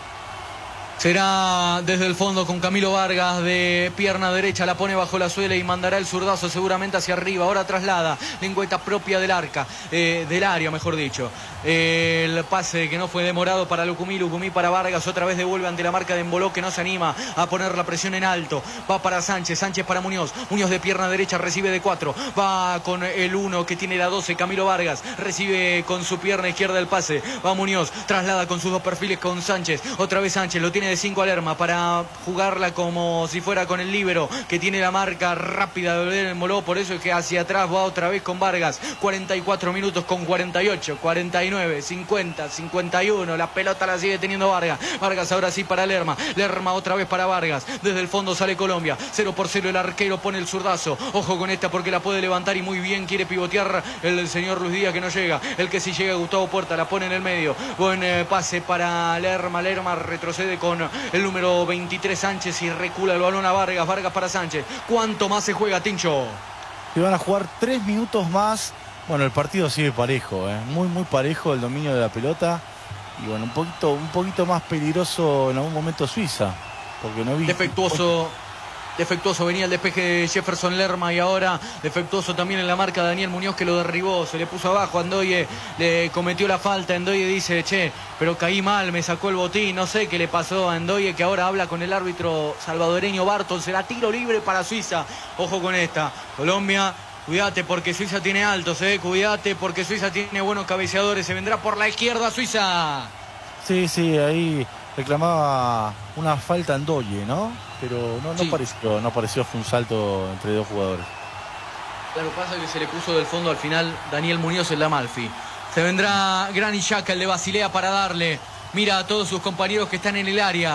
Será desde el fondo con Camilo Vargas de pierna derecha, la pone bajo la suela y mandará el zurdazo seguramente hacia arriba. Ahora traslada, lengüeta propia del arca, eh, del área mejor dicho. Eh, el pase que no fue demorado para Lucumí, Lucumí para Vargas, otra vez devuelve ante la marca de Emboló, que no se anima a poner la presión en alto. Va para Sánchez, Sánchez para Muñoz, Muñoz de pierna derecha, recibe de cuatro, va con el uno que tiene la doce, Camilo Vargas, recibe con su pierna izquierda el pase, va Muñoz, traslada con sus dos perfiles con Sánchez, otra vez Sánchez, lo tiene de cinco a Lerma para jugarla como si fuera con el líbero, que tiene la marca rápida de volver el Moló, por eso es que hacia atrás va otra vez con Vargas. Cuarenta y cuatro minutos con cuarenta y ocho, cuarenta y nueve, cincuenta, cincuenta y uno, la pelota la sigue teniendo Vargas. Vargas ahora sí para Lerma, Lerma otra vez para Vargas, desde el fondo sale Colombia, cero por cero el arquero pone el zurdazo, ojo con esta porque la puede levantar y muy bien quiere pivotear el señor Luis Díaz, que no llega, el que sí llega Gustavo Puerta, la pone en el medio, buen eh, pase para Lerma, Lerma retrocede con el número veintitrés Sánchez y recula el balón a Vargas, Vargas para Sánchez. ¿Cuánto más se juega, Tincho? Se van a jugar tres minutos más. Bueno, el partido sigue parejo, ¿eh? muy muy parejo el dominio de la pelota. Y bueno, un poquito, un poquito más peligroso en algún momento Suiza, porque no vi... Defectuoso... Defectuoso venía el despeje de Jefferson Lerma y ahora defectuoso también en la marca de Daniel Muñoz, que lo derribó, se le puso abajo, Andoye le cometió la falta, Andoye dice, che, pero caí mal, me sacó el botín, no sé qué le pasó a Andoye, que ahora habla con el árbitro salvadoreño Barton, será tiro libre para Suiza, ojo con esta, Colombia, cuídate porque Suiza tiene altos, eh, cuídate porque Suiza tiene buenos cabeceadores, se vendrá por la izquierda Suiza. Sí, sí, ahí reclamaba una falta Andoye, ¿no? Pero no, no sí. pareció, no pareció, fue un salto entre dos jugadores. Claro, pasa que se le puso del fondo al final Daniel Muñoz en la Amalfi. Se vendrá Granit Xhaka, el de Basilea, para darle. Mira a todos sus compañeros que están en el área.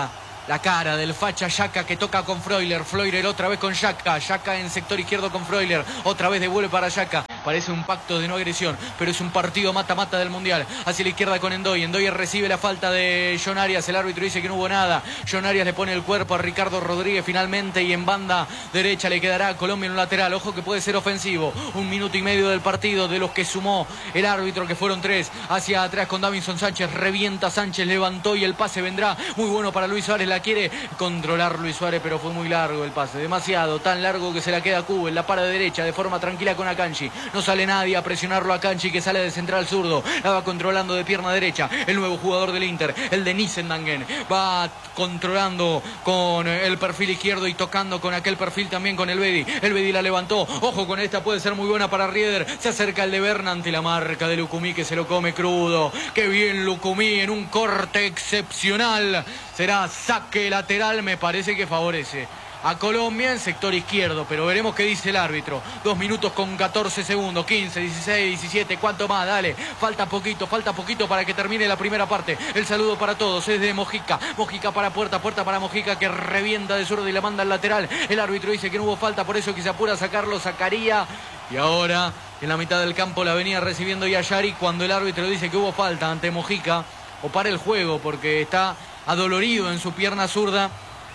La cara del facha Xhaka que toca con Freuler. Freuler otra vez con Xhaka. Xhaka en sector izquierdo con Freuler. Otra vez devuelve para Xhaka. Parece un pacto de no agresión, pero es un partido mata-mata del Mundial. Hacia la izquierda con Endoy. Endoy recibe la falta de John Arias. El árbitro dice que no hubo nada. John Arias le pone el cuerpo a Ricardo Rodríguez finalmente. Y en banda derecha le quedará a Colombia en un lateral. Ojo que puede ser ofensivo. Un minuto y medio del partido de los que sumó el árbitro, que fueron tres. Hacia atrás con Davinson Sánchez. Revienta Sánchez. Levantó y el pase vendrá. Muy bueno para Luis Suárez. La quiere controlar Luis Suárez, pero fue muy largo el pase, demasiado, tan largo que se la queda a Cuba en la para de derecha de forma tranquila con Akanji. No sale nadie a presionarlo a Akanji, que sale de central zurdo, la va controlando de pierna derecha el nuevo jugador del Inter, el de Nissendangen, va controlando con el perfil izquierdo y tocando con aquel perfil también con el Bedi. El Bedi la levantó, ojo con esta, puede ser muy buena para Rieder. Se acerca el de Berna ante la marca de Lucumí, que se lo come crudo. Qué bien Lucumí en un corte excepcional. Será saque lateral, me parece que favorece a Colombia en sector izquierdo, pero veremos qué dice el árbitro. Dos minutos con catorce segundos, quince, dieciséis, diecisiete, ¿cuánto más? Dale, falta poquito, falta poquito para que termine la primera parte. El saludo para todos, es de Mojica, Mojica para Puerta, Puerta para Mojica, que revienta de zurdo y le manda al lateral. El árbitro dice que no hubo falta, por eso que se apura a sacarlo, sacaría. Y ahora, en la mitad del campo la venía recibiendo Yashari, cuando el árbitro dice que hubo falta ante Mojica, o para el juego, porque está adolorido en su pierna zurda,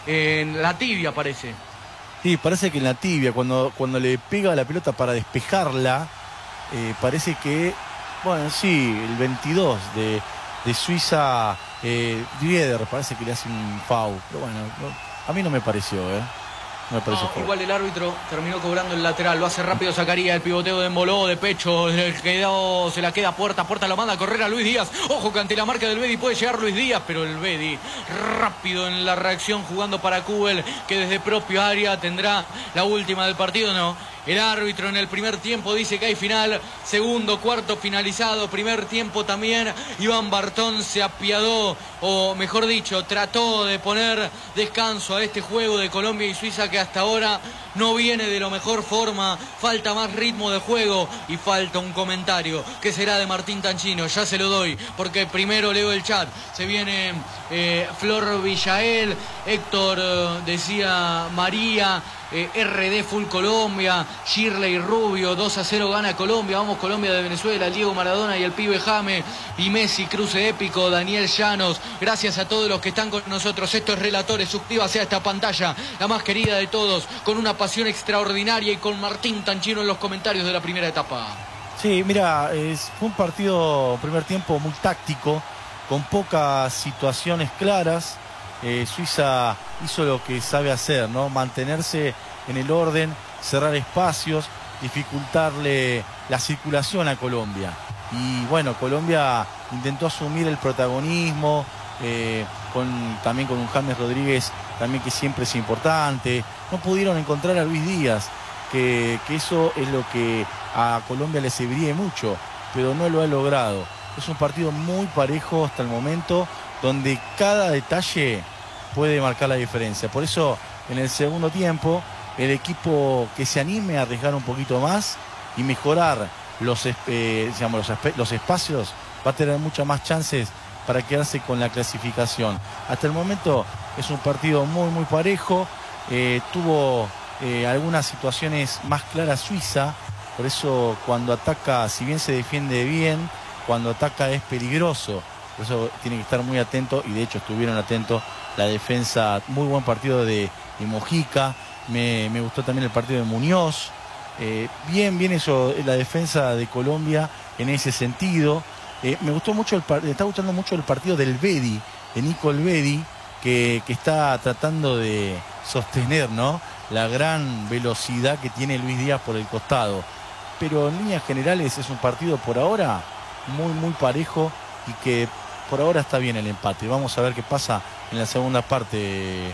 en la tibia parece. Sí, parece que en la tibia, cuando, cuando le pega la pelota para despejarla, eh, parece que, bueno, sí, el veintidós de, de Suiza, eh, Rieder, parece que le hace un foul, pero bueno, no, a mí no me pareció, ¿eh? No me pareció. No, igual el árbitro terminó cobrando el lateral, lo hace rápido Zacarías, el pivoteo de Emboló, de pecho, quedó, se la queda Puerta, Puerta lo manda a correr a Luis Díaz. Ojo que ante la marca del Bedi puede llegar Luis Díaz, pero el Bedi rápido en la reacción jugando para Kubel, que desde propio área tendrá la última del partido. No, el árbitro en el primer tiempo dice que hay final, segundo, cuarto finalizado, primer tiempo también. Iván Bartón se apiadó, o mejor dicho, trató de poner descanso a este juego de Colombia y Suiza, que hasta ahora no viene de la mejor forma. Falta más ritmo de juego y falta un comentario que será de Martín Tanchino. Ya se lo doy porque primero leo el chat. Se viene eh, Flor Villael, Héctor eh, decía María, eh, R D Full Colombia, Shirley Rubio, dos a cero gana Colombia. Vamos Colombia de Venezuela, Diego Maradona y el pibe Jame y Messi, cruce épico, Daniel Llanos. Gracias a todos los que están con nosotros. Estos relatores, suscríbase a esta pantalla, la más querida de todos, con una pasión extraordinaria y con Martín Tanchino en los comentarios de la primera etapa. Sí, mira, es, fue un partido, primer tiempo muy táctico, con pocas situaciones claras. Eh, Suiza hizo lo que sabe hacer, ¿no? Mantenerse en el orden, cerrar espacios, dificultarle la circulación a Colombia. Y bueno, Colombia intentó asumir el protagonismo, eh, con, también con un James Rodríguez, también que siempre es importante. No pudieron encontrar a Luis Díaz, que, que eso es lo que a Colombia le serviría mucho, pero no lo ha logrado. Es un partido muy parejo hasta el momento, donde cada detalle puede marcar la diferencia. Por eso, en el segundo tiempo, el equipo que se anime a arriesgar un poquito más y mejorar los, eh, digamos, los, los espacios, va a tener muchas más chances para quedarse con la clasificación. Hasta el momento es un partido muy, muy parejo. Eh, tuvo eh, algunas situaciones más claras Suiza, por eso cuando ataca, si bien se defiende bien, cuando ataca es peligroso. Por eso tiene que estar muy atento, y de hecho estuvieron atentos la defensa. Muy buen partido de, de Mojica. Me, me gustó también el partido de Muñoz. Eh, bien, bien eso, la defensa de Colombia en ese sentido. Eh, me gustó mucho, el, me está gustando mucho el partido del Bedi, de Nico Bedi, que, que está tratando de sostener, ¿no?, la gran velocidad que tiene Luis Díaz por el costado. Pero en líneas generales es un partido por ahora muy, muy parejo, y que por ahora está bien el empate. Vamos a ver qué pasa en la segunda parte, eh,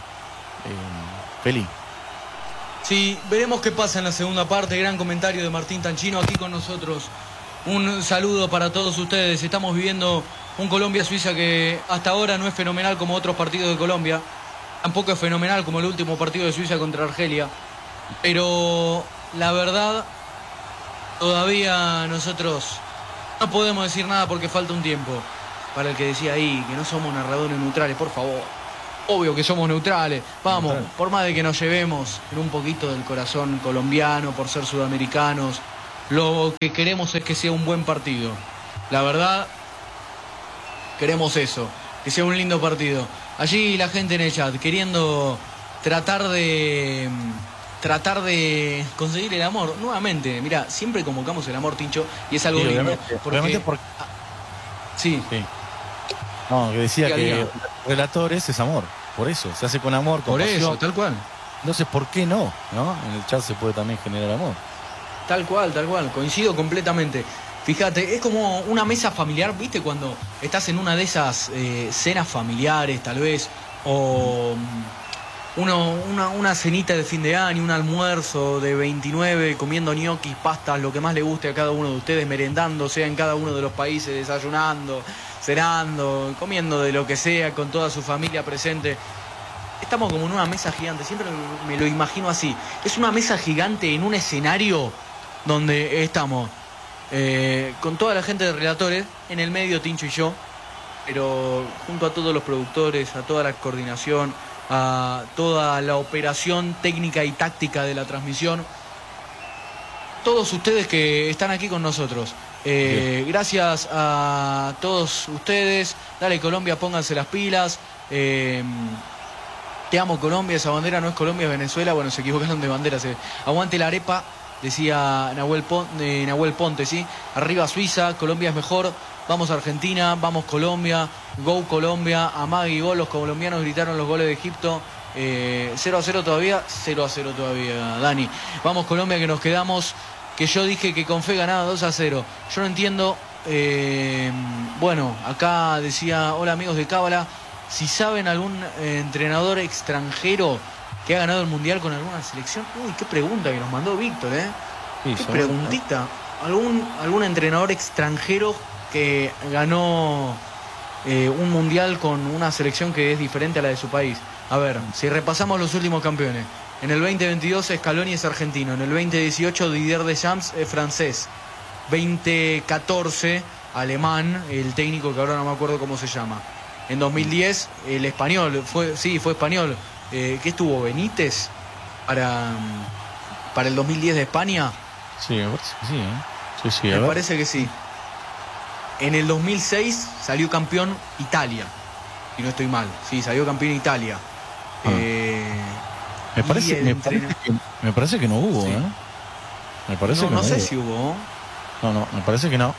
Feli. Sí, veremos qué pasa en la segunda parte. Gran comentario de Martín Tanchino aquí con nosotros. Un saludo para todos ustedes. Estamos viviendo un Colombia-Suiza que hasta ahora no es fenomenal como otros partidos de Colombia. Tampoco es fenomenal como el último partido de Suiza contra Argelia. Pero la verdad, todavía nosotros no podemos decir nada porque falta un tiempo. Para el que decía ahí que no somos narradores neutrales, por favor. Obvio que somos neutrales, vamos, Neutral. por más de que nos llevemos en un poquito del corazón colombiano, por ser sudamericanos, lo que queremos es que sea un buen partido. La verdad, queremos eso, que sea un lindo partido. Allí la gente en el chat queriendo tratar de tratar de conseguir el amor. Nuevamente, mira, siempre convocamos el amor, Tincho, y es algo Sí, lindo. obviamente, Porque... obviamente porque... Sí. sí. No, que decía Diga, que diga. relatores es amor. Por eso, se hace con amor, con Por pasión. eso, tal cual. Entonces, ¿por qué no? ¿No? En el chat se puede también generar amor. Tal cual, tal cual, coincido completamente. Fíjate, es como una mesa familiar, ¿viste? Cuando estás en una de esas eh, cenas familiares, tal vez, o mm, uno, una, una cenita de fin de año, un almuerzo de veintinueve, comiendo ñoquis, pastas, lo que más le guste a cada uno de ustedes, merendando, sea en cada uno de los países, desayunando, cenando, comiendo de lo que sea, con toda su familia presente. Estamos como en una mesa gigante, siempre me lo imagino así. Es una mesa gigante en un escenario donde estamos eh, con toda la gente de relatores, en el medio Tincho y yo, pero junto a todos los productores, a toda la coordinación, a toda la operación técnica y táctica de la transmisión, todos ustedes que están aquí con nosotros. Eh, gracias a todos ustedes. Dale Colombia, pónganse las pilas. Eh, Te amo Colombia, esa bandera no es Colombia, es Venezuela. Bueno, se equivocaron de banderas. Eh. Aguante la arepa, decía Nahuel Ponte, eh, Nahuel Ponte, ¿sí? Arriba Suiza, Colombia es mejor. Vamos Argentina, vamos Colombia, go Colombia, amague y gol. Los colombianos gritaron los goles de Egipto. Eh, cero a cero todavía, cero a cero todavía, Dani. Vamos Colombia, que nos quedamos, que yo dije que con fe ganaba dos a cero. Yo no entiendo, eh, bueno, acá decía, hola amigos de Cábala, si saben algún eh, entrenador extranjero que ha ganado el Mundial con alguna selección. Uy, qué pregunta que nos mandó Víctor, ¿eh? Sí, qué son- preguntita. ¿Algún, algún entrenador extranjero que ganó eh, un Mundial con una selección que es diferente a la de su país? A ver, si repasamos los últimos campeones. En el veinte veintidós Scaloni es argentino. En el veinte dieciocho Didier Deschamps es francés. veinte catorce alemán, el técnico que ahora no me acuerdo cómo se llama. En dos mil diez el español, fue, sí, fue español. Eh, ¿Qué estuvo? ¿Benítez? Para, para el dos mil diez de España. Sí, me parece que sí, ¿eh? Sí, sí, a Me ver. parece que sí. En el dos mil seis salió campeón Italia. Y no estoy mal. Sí, salió campeón Italia. Ah. Eh, Me y parece, el me, entrena- parece que, me parece que no hubo, Sí. ¿eh? Me parece no que no no sé hubo. si hubo. No, no, me parece que no.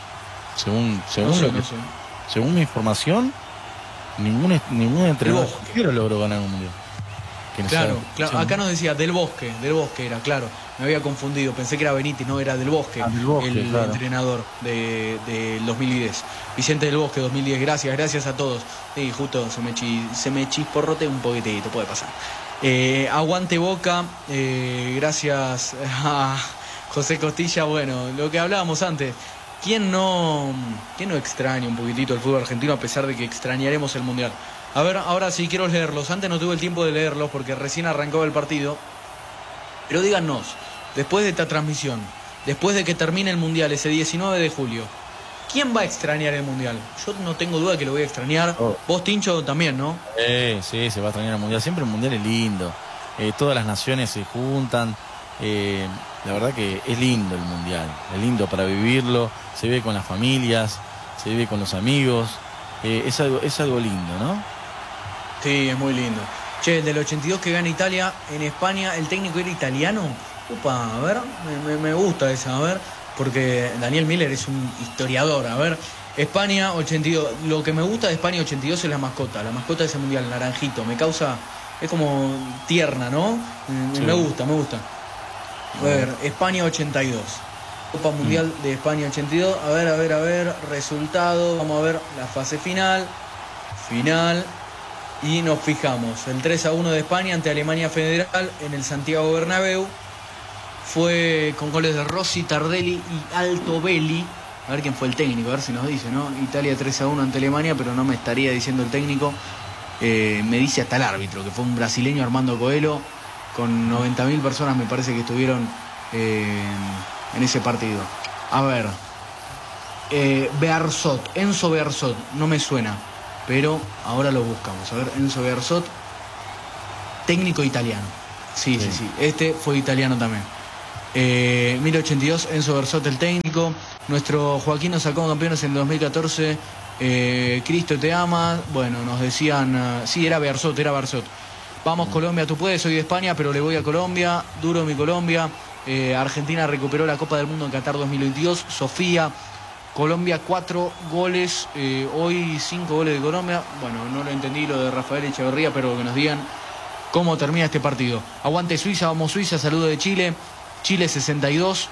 Según, según, No sé, lo que- no sé. según mi información, ningún, ningún entrenador Bosque. extranjero logró ganar un mundial. Que no Claro, sea- claro, sea- acá nos decía Del Bosque, Del Bosque era, claro. Me había confundido, pensé que era Benítez, no, era Del Bosque, Ah, Del Bosque, el claro. entrenador de, del dos mil diez. Vicente Del Bosque, dos mil diez, gracias, gracias a todos. Sí, justo se me, chi, se me chisporrote un poquitito, puede pasar. Eh, aguante Boca, eh, gracias a José Costilla. Bueno, lo que hablábamos antes, ¿quién no, quién no extraña un poquitito el fútbol argentino a pesar de que extrañaremos el Mundial? A ver, ahora sí quiero leerlos. Antes no tuve el tiempo de leerlos porque recién arrancó el partido. Pero díganos, después de esta transmisión, después de que termine el Mundial ese diecinueve de julio, ¿quién va a extrañar el Mundial? Yo no tengo duda que lo voy a extrañar. Oh. Vos, Tincho, también, ¿no? Eh, sí, se va a extrañar el mundial. Siempre el mundial es lindo. Eh, todas las naciones se juntan. Eh, la verdad que es lindo el mundial. Es lindo para vivirlo. Se vive con las familias, se vive con los amigos. Eh, es algo, es algo lindo, ¿no? Sí, es muy lindo. Che, el del ochenta y dos que gana Italia en España, ¿el técnico era italiano? Upa, a ver, me, me- me gusta esa, a ver, porque Daniel Miller es un historiador, a ver. España ochenta y dos, lo que me gusta de España ochenta y dos es la mascota, la mascota de ese mundial, naranjito, me causa, es como tierna, ¿no? Me, Sí. me gusta, me gusta. A ver, España ochenta y dos. Copa Mundial de España ochenta y dos. A ver, a ver, a ver. Resultado. Vamos a ver la fase final. Final. Y nos fijamos. El tres a uno de España ante Alemania Federal en el Santiago Bernabéu. Fue con goles de Rossi, Tardelli y Altobelli. A ver quién fue el técnico, a ver si nos dice, ¿no? Italia tres a uno ante Alemania, pero no me estaría diciendo el técnico. Eh, me dice hasta el árbitro, que fue un brasileño, Armando Coelho, con noventa mil personas me parece que estuvieron eh, en ese partido. A ver, eh, Bearzot, Enzo Bearzot, no me suena, pero ahora lo buscamos. A ver, Enzo Bearzot, técnico italiano. Sí, sí, sí, sí. Este fue italiano también. Eh, mil ochenta y dos, Enzo Bearzot, el técnico. Nuestro Joaquín nos sacó campeones en el dos mil catorce. Eh, Cristo te ama. Bueno, nos decían... Uh, sí, era Bearzot, era Bearzot. Vamos, Colombia, tú puedes. Soy de España, pero le voy a Colombia. Duro mi Colombia. Eh, Argentina recuperó la Copa del Mundo en Qatar dos mil veintidós. Sofía. Colombia, cuatro goles. Eh, hoy, cinco goles de Colombia. Bueno, no lo entendí lo de Rafael Echeverría, pero que nos digan cómo termina este partido. Aguante Suiza, vamos Suiza. Saludo de Chile. Chile sesenta y dos.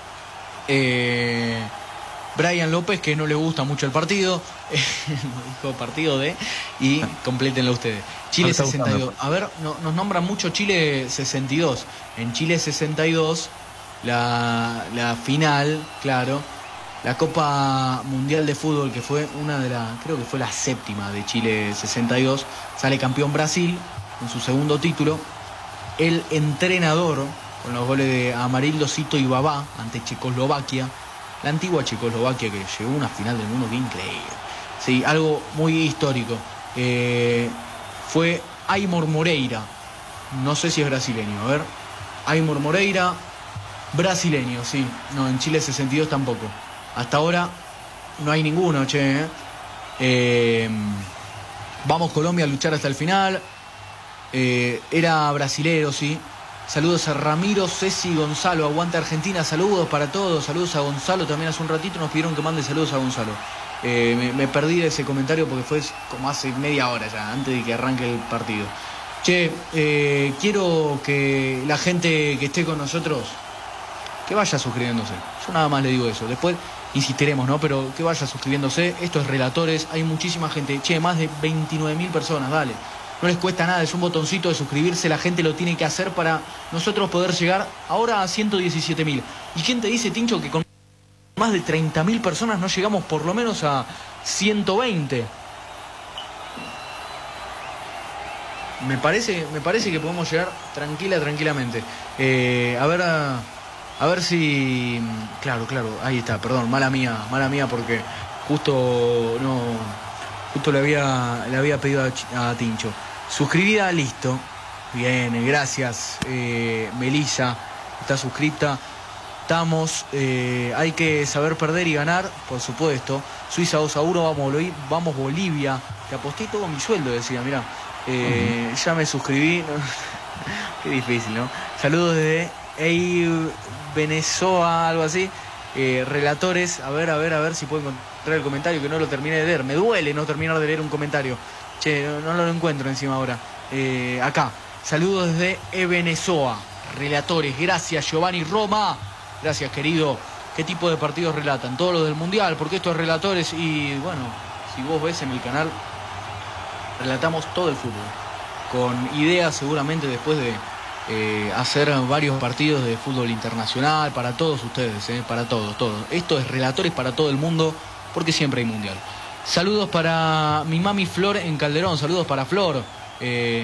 Eh... Brian López, que no le gusta mucho el partido, dijo partido de, y complétenlo ustedes. Chile sesenta y dos. A ver, no, nos nombran mucho Chile sesenta y dos. En Chile sesenta y dos, la, la final, claro, la Copa Mundial de Fútbol, que fue una de las, creo que fue la séptima de Chile sesenta y dos, sale campeón Brasil en su segundo título. El entrenador, con los goles de Amarildo, Cito y Babá, ante Checoslovaquia. La antigua Checoslovaquia, que llegó a una final del mundo, que increíble. Sí, algo muy histórico. Eh, fue Aimor Moreira. No sé si es brasileño. A ver. Aimor Moreira, brasileño, sí. No, en Chile sesenta y dos tampoco. Hasta ahora no hay ninguno, che. Eh, vamos Colombia a luchar hasta el final. Eh, era brasilero, sí. Saludos a Ramiro, Ceci, Gonzalo, aguante Argentina, saludos para todos, saludos a Gonzalo, también hace un ratito nos pidieron que mande saludos a Gonzalo. Eh, me, me perdí de ese comentario porque fue como hace media hora ya, antes de que arranque el partido. Che, eh, quiero que la gente que esté con nosotros, que vaya suscribiéndose. Yo nada más le digo eso, después insistiremos, ¿no? Pero que vaya suscribiéndose, esto es Relatores, hay muchísima gente, che, más de veintinueve mil personas, dale. No les cuesta nada, es un botoncito de suscribirse, la gente lo tiene que hacer para nosotros poder llegar ahora a ciento diecisiete mil. ¿Y quién te dice, Tincho, que con más de treinta mil personas no llegamos por lo menos a ciento veinte? Me parece, me parece que podemos llegar tranquila, tranquilamente. Eh, a ver, a, a ver si... Claro, claro, ahí está, perdón, mala mía, mala mía porque justo no... Justo le había, le había pedido a, a Tincho. Suscribida, listo. Bien, gracias. Eh, Melissa está suscripta. Estamos. Eh, hay que saber perder y ganar, por supuesto. Suiza dos a uno, vamos, vamos Bolivia. Te aposté todo mi sueldo, decía, mirá. Eh, uh-huh. Ya me suscribí. Qué difícil, ¿no? Saludos de Ei Venezuela, algo así. Eh, relatores, a ver, a ver, a ver si puedo encontrar el comentario, que no lo terminé de leer. Me duele no terminar de leer un comentario. Che, no, no lo encuentro encima ahora. Eh, acá, saludos desde Venezuela. Relatores, gracias Giovanni Roma. Gracias, querido. ¿Qué tipo de partidos relatan? Todos los del Mundial, porque estos relatores, y bueno, si vos ves en el canal, relatamos todo el fútbol. Con ideas seguramente después de Eh, hacer varios partidos de fútbol internacional para todos ustedes, eh, para todos, todos. Esto es Relatores para todo el mundo, porque siempre hay mundial. Saludos para mi mami Flor en Calderón, saludos para Flor, eh,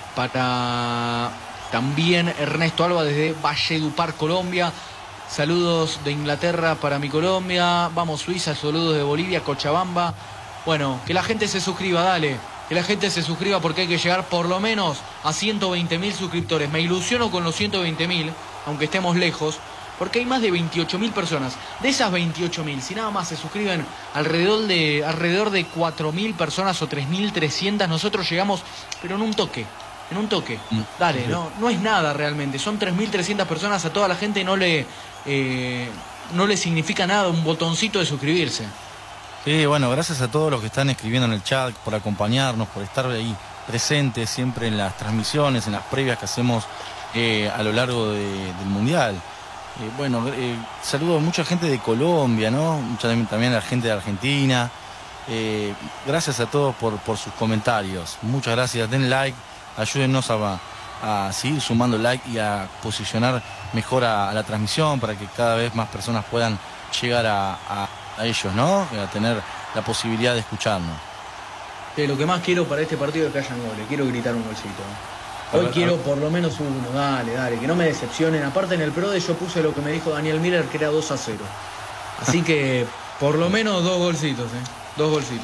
para también Ernesto Alba desde Valledupar, Colombia. Saludos de Inglaterra para mi Colombia. Vamos Suiza, saludos de Bolivia, Cochabamba. Bueno, que la gente se suscriba, dale. Que la gente se suscriba porque hay que llegar por lo menos a ciento veinte mil suscriptores. Me ilusiono con los ciento veinte mil, aunque estemos lejos, porque hay más de veintiocho mil personas. De esas veintiocho mil, si nada más se suscriben alrededor de, alrededor de cuatro mil personas o tres mil trescientas, nosotros llegamos, pero en un toque, en un toque. Dale, no, no es nada realmente. Son tres mil trescientas personas, a toda la gente no le, eh, no le significa nada un botoncito de suscribirse. Sí, bueno, gracias a todos los que están escribiendo en el chat, por acompañarnos, por estar ahí presentes siempre en las transmisiones, en las previas que hacemos eh, a lo largo de, del Mundial. Eh, bueno, eh, saludo a mucha gente de Colombia, ¿no? Mucha, también a la gente de Argentina. Eh, gracias a todos por, por sus comentarios. Muchas gracias. Den like, ayúdennos a, a seguir sumando like y a posicionar mejor a, a la transmisión para que cada vez más personas puedan llegar a... a a ellos, ¿no? A tener la posibilidad de escucharnos. Eh, lo que más quiero para este partido es que hayan goles. Quiero gritar un golcito. Hoy quiero por lo menos uno. Dale, dale. Que no me decepcionen. Aparte en el PRODE yo puse lo que me dijo Daniel Miller, que era dos a cero. Así que por lo menos dos golcitos, ¿eh? Dos golcitos.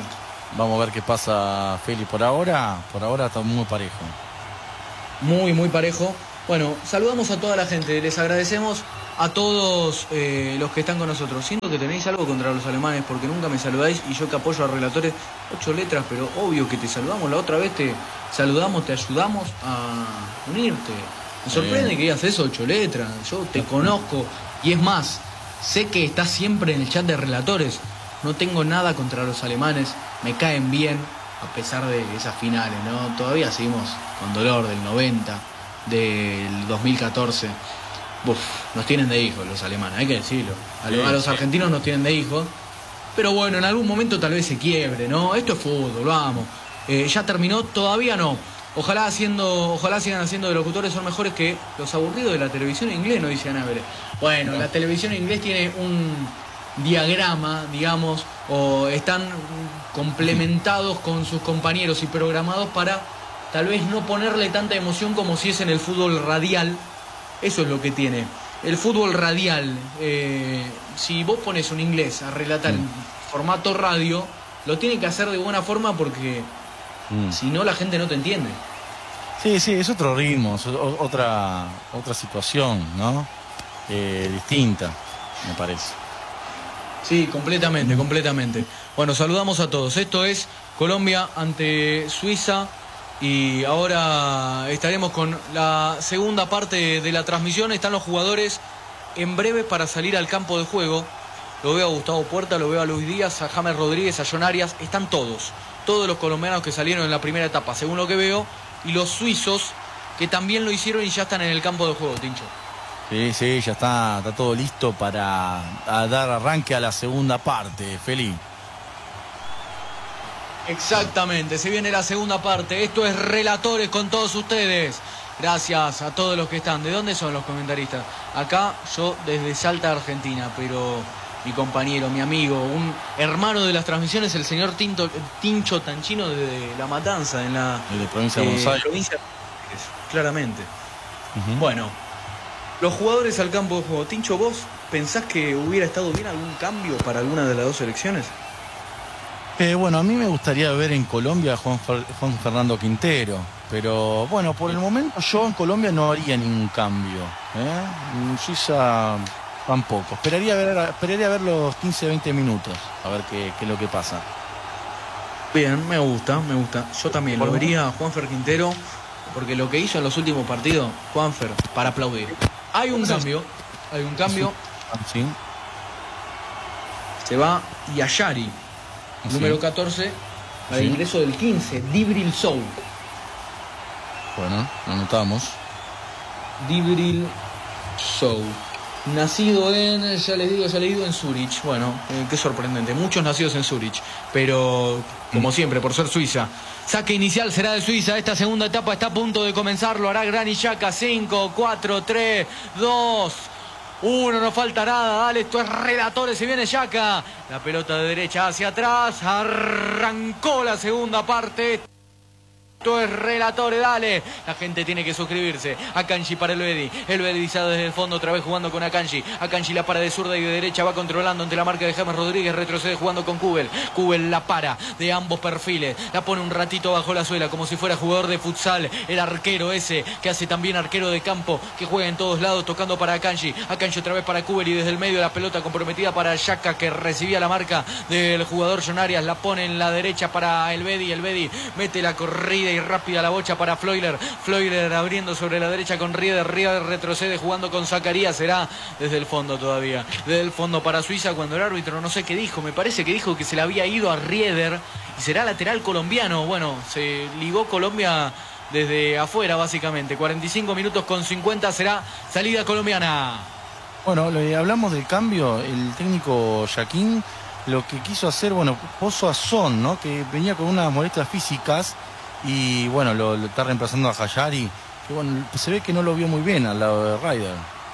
Vamos a ver qué pasa, Feli. Por ahora, por ahora está muy parejo. Muy, muy parejo. Bueno, saludamos a toda la gente, les agradecemos a todos eh, los que están con nosotros. Siento que tenéis algo contra los alemanes porque nunca me saludáis y yo que apoyo a relatores, ocho letras, pero obvio que te saludamos. La otra vez te saludamos, te ayudamos a unirte. Me sorprende eh. que digas eso, ocho letras. Yo te conozco y es más, sé que estás siempre en el chat de relatores. No tengo nada contra los alemanes, me caen bien a pesar de esas finales, ¿no? Todavía seguimos con dolor del noventa, del dos mil catorce. Uf, nos tienen de hijos los alemanes, hay que decirlo. A, lo, a los argentinos nos tienen de hijos. Pero bueno, en algún momento tal vez se quiebre, ¿no? Esto es fútbol, vamos. Eh, ya terminó, todavía no. Ojalá haciendo, ojalá sigan haciendo de locutores, son mejores que los aburridos de la televisión inglés, no dice Ana Vélez. Bueno, la televisión inglés tiene un diagrama, digamos, o están complementados con sus compañeros y programados para tal vez no ponerle tanta emoción como si es en el fútbol radial. Eso es lo que tiene. El fútbol radial, eh, si vos pones un inglés a relatar en formato radio, lo tiene que hacer de buena forma porque mm. si no la gente no te entiende. Sí, sí, es otro ritmo, es otra, otra situación, ¿no? Eh, distinta, me parece. Sí, completamente, completamente. Bueno, saludamos a todos. Esto es Colombia ante Suiza. Y ahora estaremos con la segunda parte de la transmisión. Están los jugadores en breve para salir al campo de juego. Lo veo a Gustavo Puerta, lo veo a Luis Díaz, a James Rodríguez, a John Arias. Están todos, todos los colombianos que salieron en la primera etapa, según lo que veo. Y los suizos que también lo hicieron y ya están en el campo de juego, Tincho. Sí, sí, ya está, está todo listo para a dar arranque a la segunda parte, Feli. Exactamente, se viene la segunda parte. Esto es Relatores con todos ustedes. Gracias a todos los que están. ¿De dónde son los comentaristas? Acá yo desde Salta, Argentina, pero mi compañero, mi amigo, un hermano de las transmisiones, el señor Tinto, Tincho Tanchino de La Matanza, en la de la provincia de Buenos Aires. Provincia de Buenos Aires, claramente. Uh-huh. Bueno, los jugadores al campo de juego. Tincho, ¿vos pensás que hubiera estado bien algún cambio para alguna de las dos selecciones? Eh, bueno, a mí me gustaría ver en Colombia a Juan, Juan Fernando Quintero, pero bueno, por el momento yo en Colombia no haría ningún cambio, ¿eh? En Suiza tampoco. Esperaría ver, esperaría ver los quince a veinte minutos, a ver qué, qué es lo que pasa. Bien, me gusta, me gusta. Yo también lo vería a Juanfer Quintero, porque lo que hizo en los últimos partidos, Juanfer, para aplaudir. Hay un cambio, hay un cambio. Sí. Se va Yashari. Sí. Número catorce, para el sí. ingreso del quince, Dibril Sow. Bueno, lo anotamos. Dibril Sow. Nacido en, ya les digo, ya les digo, en Zurich. Bueno, eh, qué sorprendente. Muchos nacidos en Zurich. Pero, como mm. siempre, por ser Suiza. Saque inicial será de Suiza. Esta segunda etapa está a punto de comenzar. Lo hará Granit Xhaka. cinco, cuatro, tres, dos... Uno, no falta nada, dale, esto es Relatores, se viene Xhaka. La pelota de derecha hacia atrás, arrancó la segunda parte. Esto es Relatores, dale. La gente tiene que suscribirse. Akanji para el Bedi. El Bedi desde el fondo, otra vez jugando con Akanji. Akanji la para de zurda y de derecha, va controlando ante la marca de James Rodríguez. Retrocede jugando con Kubel. Kubel la para de ambos perfiles. La pone un ratito bajo la suela, como si fuera jugador de futsal. El arquero ese, que hace también arquero de campo, que juega en todos lados, tocando para Akanji. Akanji otra vez para Kubel y desde el medio la pelota comprometida para Xhaka, que recibía la marca del jugador John Arias. La pone en la derecha para el Bedi. El Bedi mete la corrida y rápida la bocha para Fleuler. Fleuler abriendo sobre la derecha con Rieder. Rieder retrocede jugando con Zacarías. Será desde el fondo todavía. Desde el fondo para Suiza cuando el árbitro no sé qué dijo. Me parece que dijo que se le había ido a Rieder y será lateral colombiano. Bueno, se ligó Colombia desde afuera básicamente. cuarenta y cinco minutos con cincuenta será salida colombiana. Bueno, le hablamos del cambio. El técnico Jaquín lo que quiso hacer, bueno, puso a Son, ¿no? Que venía con unas molestias físicas. Y bueno, lo, lo está reemplazando a Yashari, que bueno, se ve que no lo vio muy bien al lado de Ryder.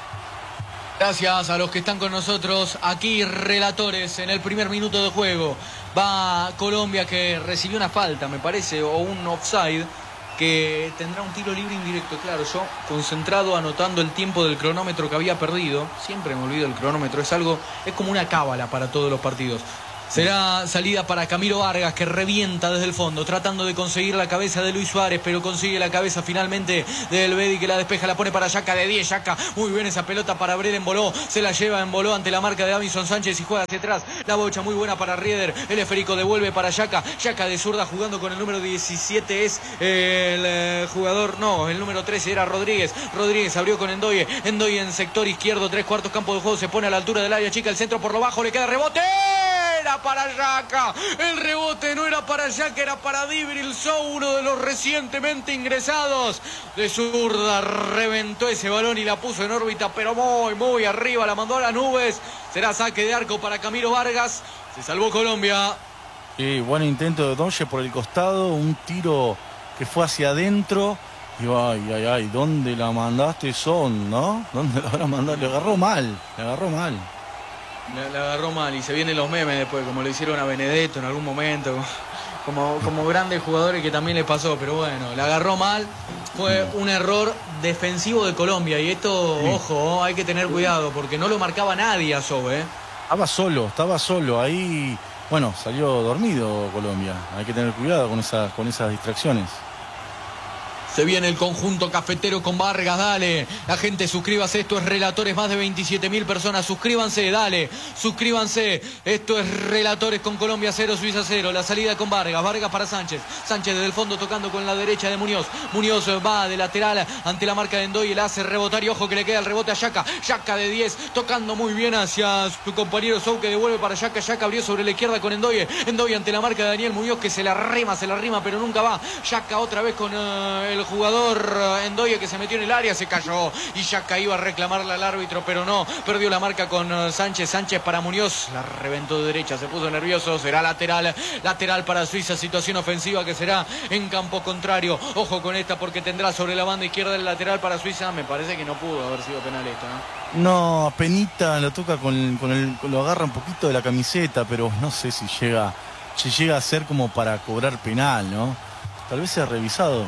Gracias a los que están con nosotros aquí, Relatores, en el primer minuto de juego. Va Colombia, que recibió una falta, me parece, o un offside, que tendrá un tiro libre indirecto. Claro, yo concentrado anotando el tiempo del cronómetro que había perdido. Siempre me olvido el cronómetro, es algo, es como una cábala para todos los partidos. Será salida para Camilo Vargas, que revienta desde el fondo, tratando de conseguir la cabeza de Luis Suárez, pero consigue la cabeza finalmente de Elvedi, que la despeja, la pone para Yaka de diez. Yaka, muy bien esa pelota para Bred en Boló, se la lleva en Boló ante la marca de Davinson Sánchez y juega hacia atrás. La bocha muy buena para Rieder, el esférico devuelve para Yaka. Yaka de zurda jugando con el número diecisiete, es el eh, jugador, no, el número trece era Rodríguez. Rodríguez abrió con Endoye, Endoye en sector izquierdo, tres cuartos campo de juego, se pone a la altura del área chica, el centro por lo bajo, le queda rebote. Era para Yaka, el rebote no era para Yaka, era para Dibrilzou, uno de los recientemente ingresados. De zurda reventó ese balón y la puso en órbita, pero muy, muy arriba, la mandó a las nubes. Será saque de arco para Camilo Vargas, se salvó Colombia. Sí, buen intento de Doye por el costado, un tiro que fue hacia adentro. Y ay, ay, ay, ¿dónde la mandaste, Son, no? ¿Dónde la habrá mandado? Le agarró mal, le agarró mal. Le, le agarró mal y se vienen los memes después, como lo hicieron a Benedetto en algún momento, como, como grandes jugadores que también le pasó, pero bueno, le agarró mal, fue un error defensivo de Colombia y esto, sí. Ojo, hay que tener cuidado porque no lo marcaba nadie a Sobe, ¿eh? Estaba solo, estaba solo, ahí, bueno, salió dormido Colombia, hay que tener cuidado con esas, con esas distracciones. Se viene el conjunto cafetero con Vargas, dale. La gente, suscríbase, esto es Relatores, más de veintisiete mil personas. Suscríbanse, dale, suscríbanse. Esto es Relatores con Colombia cero, Suiza cero. La salida con Vargas, Vargas para Sánchez. Sánchez desde el fondo tocando con la derecha de Muñoz. Muñoz va de lateral ante la marca de Endoye, la hace rebotar y ojo que le queda el rebote a Yaka. Yaka de diez, tocando muy bien hacia su compañero Sou, que devuelve para Yaka. Yaka abrió sobre la izquierda con Endoye. Endoye ante la marca de Daniel Muñoz, que se la rima, se la rima, pero nunca va. Yaka otra vez con uh, el jugador Endoye, que se metió en el área, se cayó y Yaka iba a reclamarle al árbitro, pero no, perdió la marca con Sánchez. Sánchez para Muñoz, la reventó de derecha, se puso nervioso, será lateral, lateral para Suiza, situación ofensiva que será en campo contrario. Ojo con esta porque tendrá sobre la banda izquierda el lateral para Suiza. Me parece que no pudo haber sido penal esta, ¿no? No, apenita lo toca con, con el, lo agarra un poquito de la camiseta, pero no sé si llega, si llega a ser como para cobrar penal, ¿no? Tal vez sea revisado.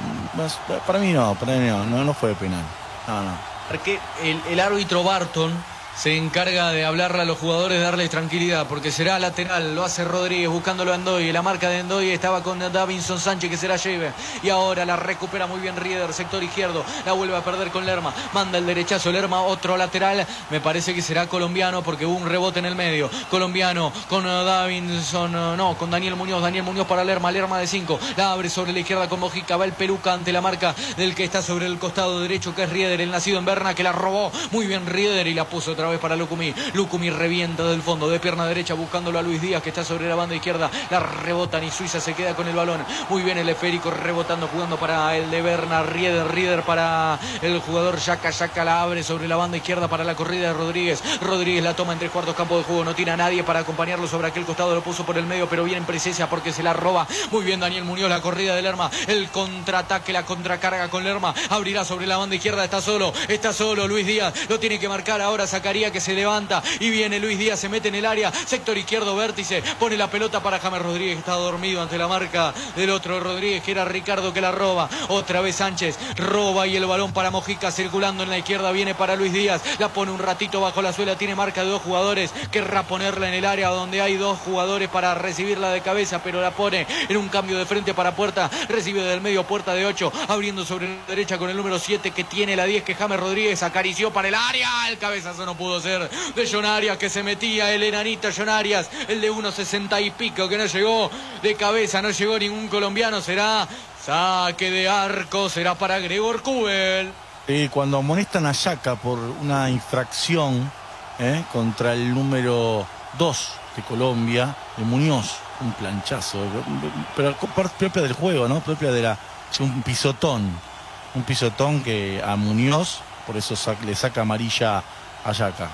Para mí no, para mí no, no, no fue penal. No, no. Porque el, el árbitro Barton se encarga de hablarle a los jugadores, darles tranquilidad, porque será lateral, lo hace Rodríguez buscándolo a Endoye, la marca de Endoye estaba con Davinson Sánchez, que se la lleve, y ahora la recupera muy bien Rieder, sector izquierdo, la vuelve a perder con Lerma, manda el derechazo Lerma, otro lateral, me parece que será colombiano, porque hubo un rebote en el medio, colombiano con Davinson, no, con Daniel Muñoz, Daniel Muñoz para Lerma, Lerma de cinco, la abre sobre la izquierda con Mojica, va el Peluca ante la marca del que está sobre el costado derecho, que es Rieder, el nacido en Berna, que la robó muy bien Rieder y la puso otra vez para Lucumí. Lucumí revienta del fondo de pierna derecha buscándolo a Luis Díaz, que está sobre la banda izquierda, la rebotan y Suiza se queda con el balón. Muy bien el esférico rebotando, jugando para el de Berna, Rieder, Rieder para el jugador Yaka, Yaka la abre sobre la banda izquierda para la corrida de Rodríguez. Rodríguez la toma en tres cuartos campo de juego, no tiene a nadie para acompañarlo sobre aquel costado, lo puso por el medio, pero bien en presencia porque se la roba. Muy bien Daniel Muñoz, la corrida de Lerma, el contraataque, la contracarga con Lerma, abrirá sobre la banda izquierda, está solo, está solo Luis Díaz, lo tiene que marcar ahora Zacarías, que se levanta y viene Luis Díaz, se mete en el área, sector izquierdo, vértice, pone la pelota para James Rodríguez, que está dormido ante la marca del otro Rodríguez, que era Ricardo, que la roba, otra vez Sánchez, roba y el balón para Mojica, circulando en la izquierda, viene para Luis Díaz, la pone un ratito bajo la suela, tiene marca de dos jugadores, querrá ponerla en el área donde hay dos jugadores para recibirla de cabeza, pero la pone en un cambio de frente para Puerta, recibe del medio Puerta de ocho, abriendo sobre la derecha con el número siete, que tiene la diez, que James Rodríguez acarició para el área, el cabezazo no pudo ser de John Arias, que se metía el enanito John Arias, el de uno sesenta y pico, que no llegó de cabeza, no llegó ningún colombiano, será saque de arco, será para Gregor Kubel. Eh, cuando amonestan a Yaka por una infracción eh, contra el número dos de Colombia, de Muñoz, un planchazo, pero propia del juego, ¿no? Propia de la, un pisotón, un pisotón que a Muñoz, por eso le saca amarilla a Yaka.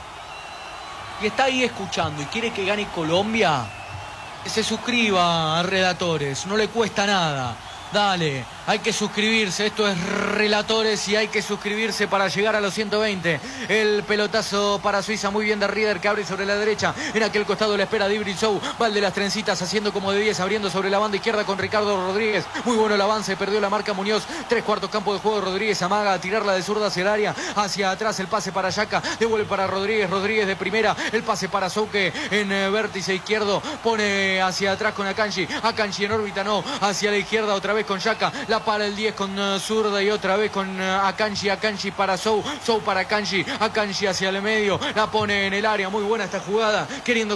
Y está ahí escuchando y quiere que gane Colombia, que se suscriba a Relatores, no le cuesta nada. Dale, Hay que suscribirse, esto es Relatores y hay que suscribirse para llegar a los ciento veinte. El pelotazo para Suiza, muy bien de Rieder, que abre sobre la derecha. En aquel costado la espera de Ibrizou. Va el de las trencitas haciendo como de diez, abriendo sobre la banda izquierda con Ricardo Rodríguez. Muy bueno el avance, perdió la marca Muñoz. Tres cuartos campo de juego, Rodríguez amaga a tirarla de zurda hacia el área. Hacia atrás el pase para Yaka, devuelve para Rodríguez, Rodríguez de primera. El pase para Souque en eh, vértice izquierdo. Pone hacia atrás con Akanji. Akanji en órbita no, hacia la izquierda otra vez con Yaka. La para el diez con uh, zurda y otra vez con uh, Akanji. Akanji para Sou. Sou para Akanji. Akanji hacia el medio. La pone en el área. Muy buena esta jugada. Queriendo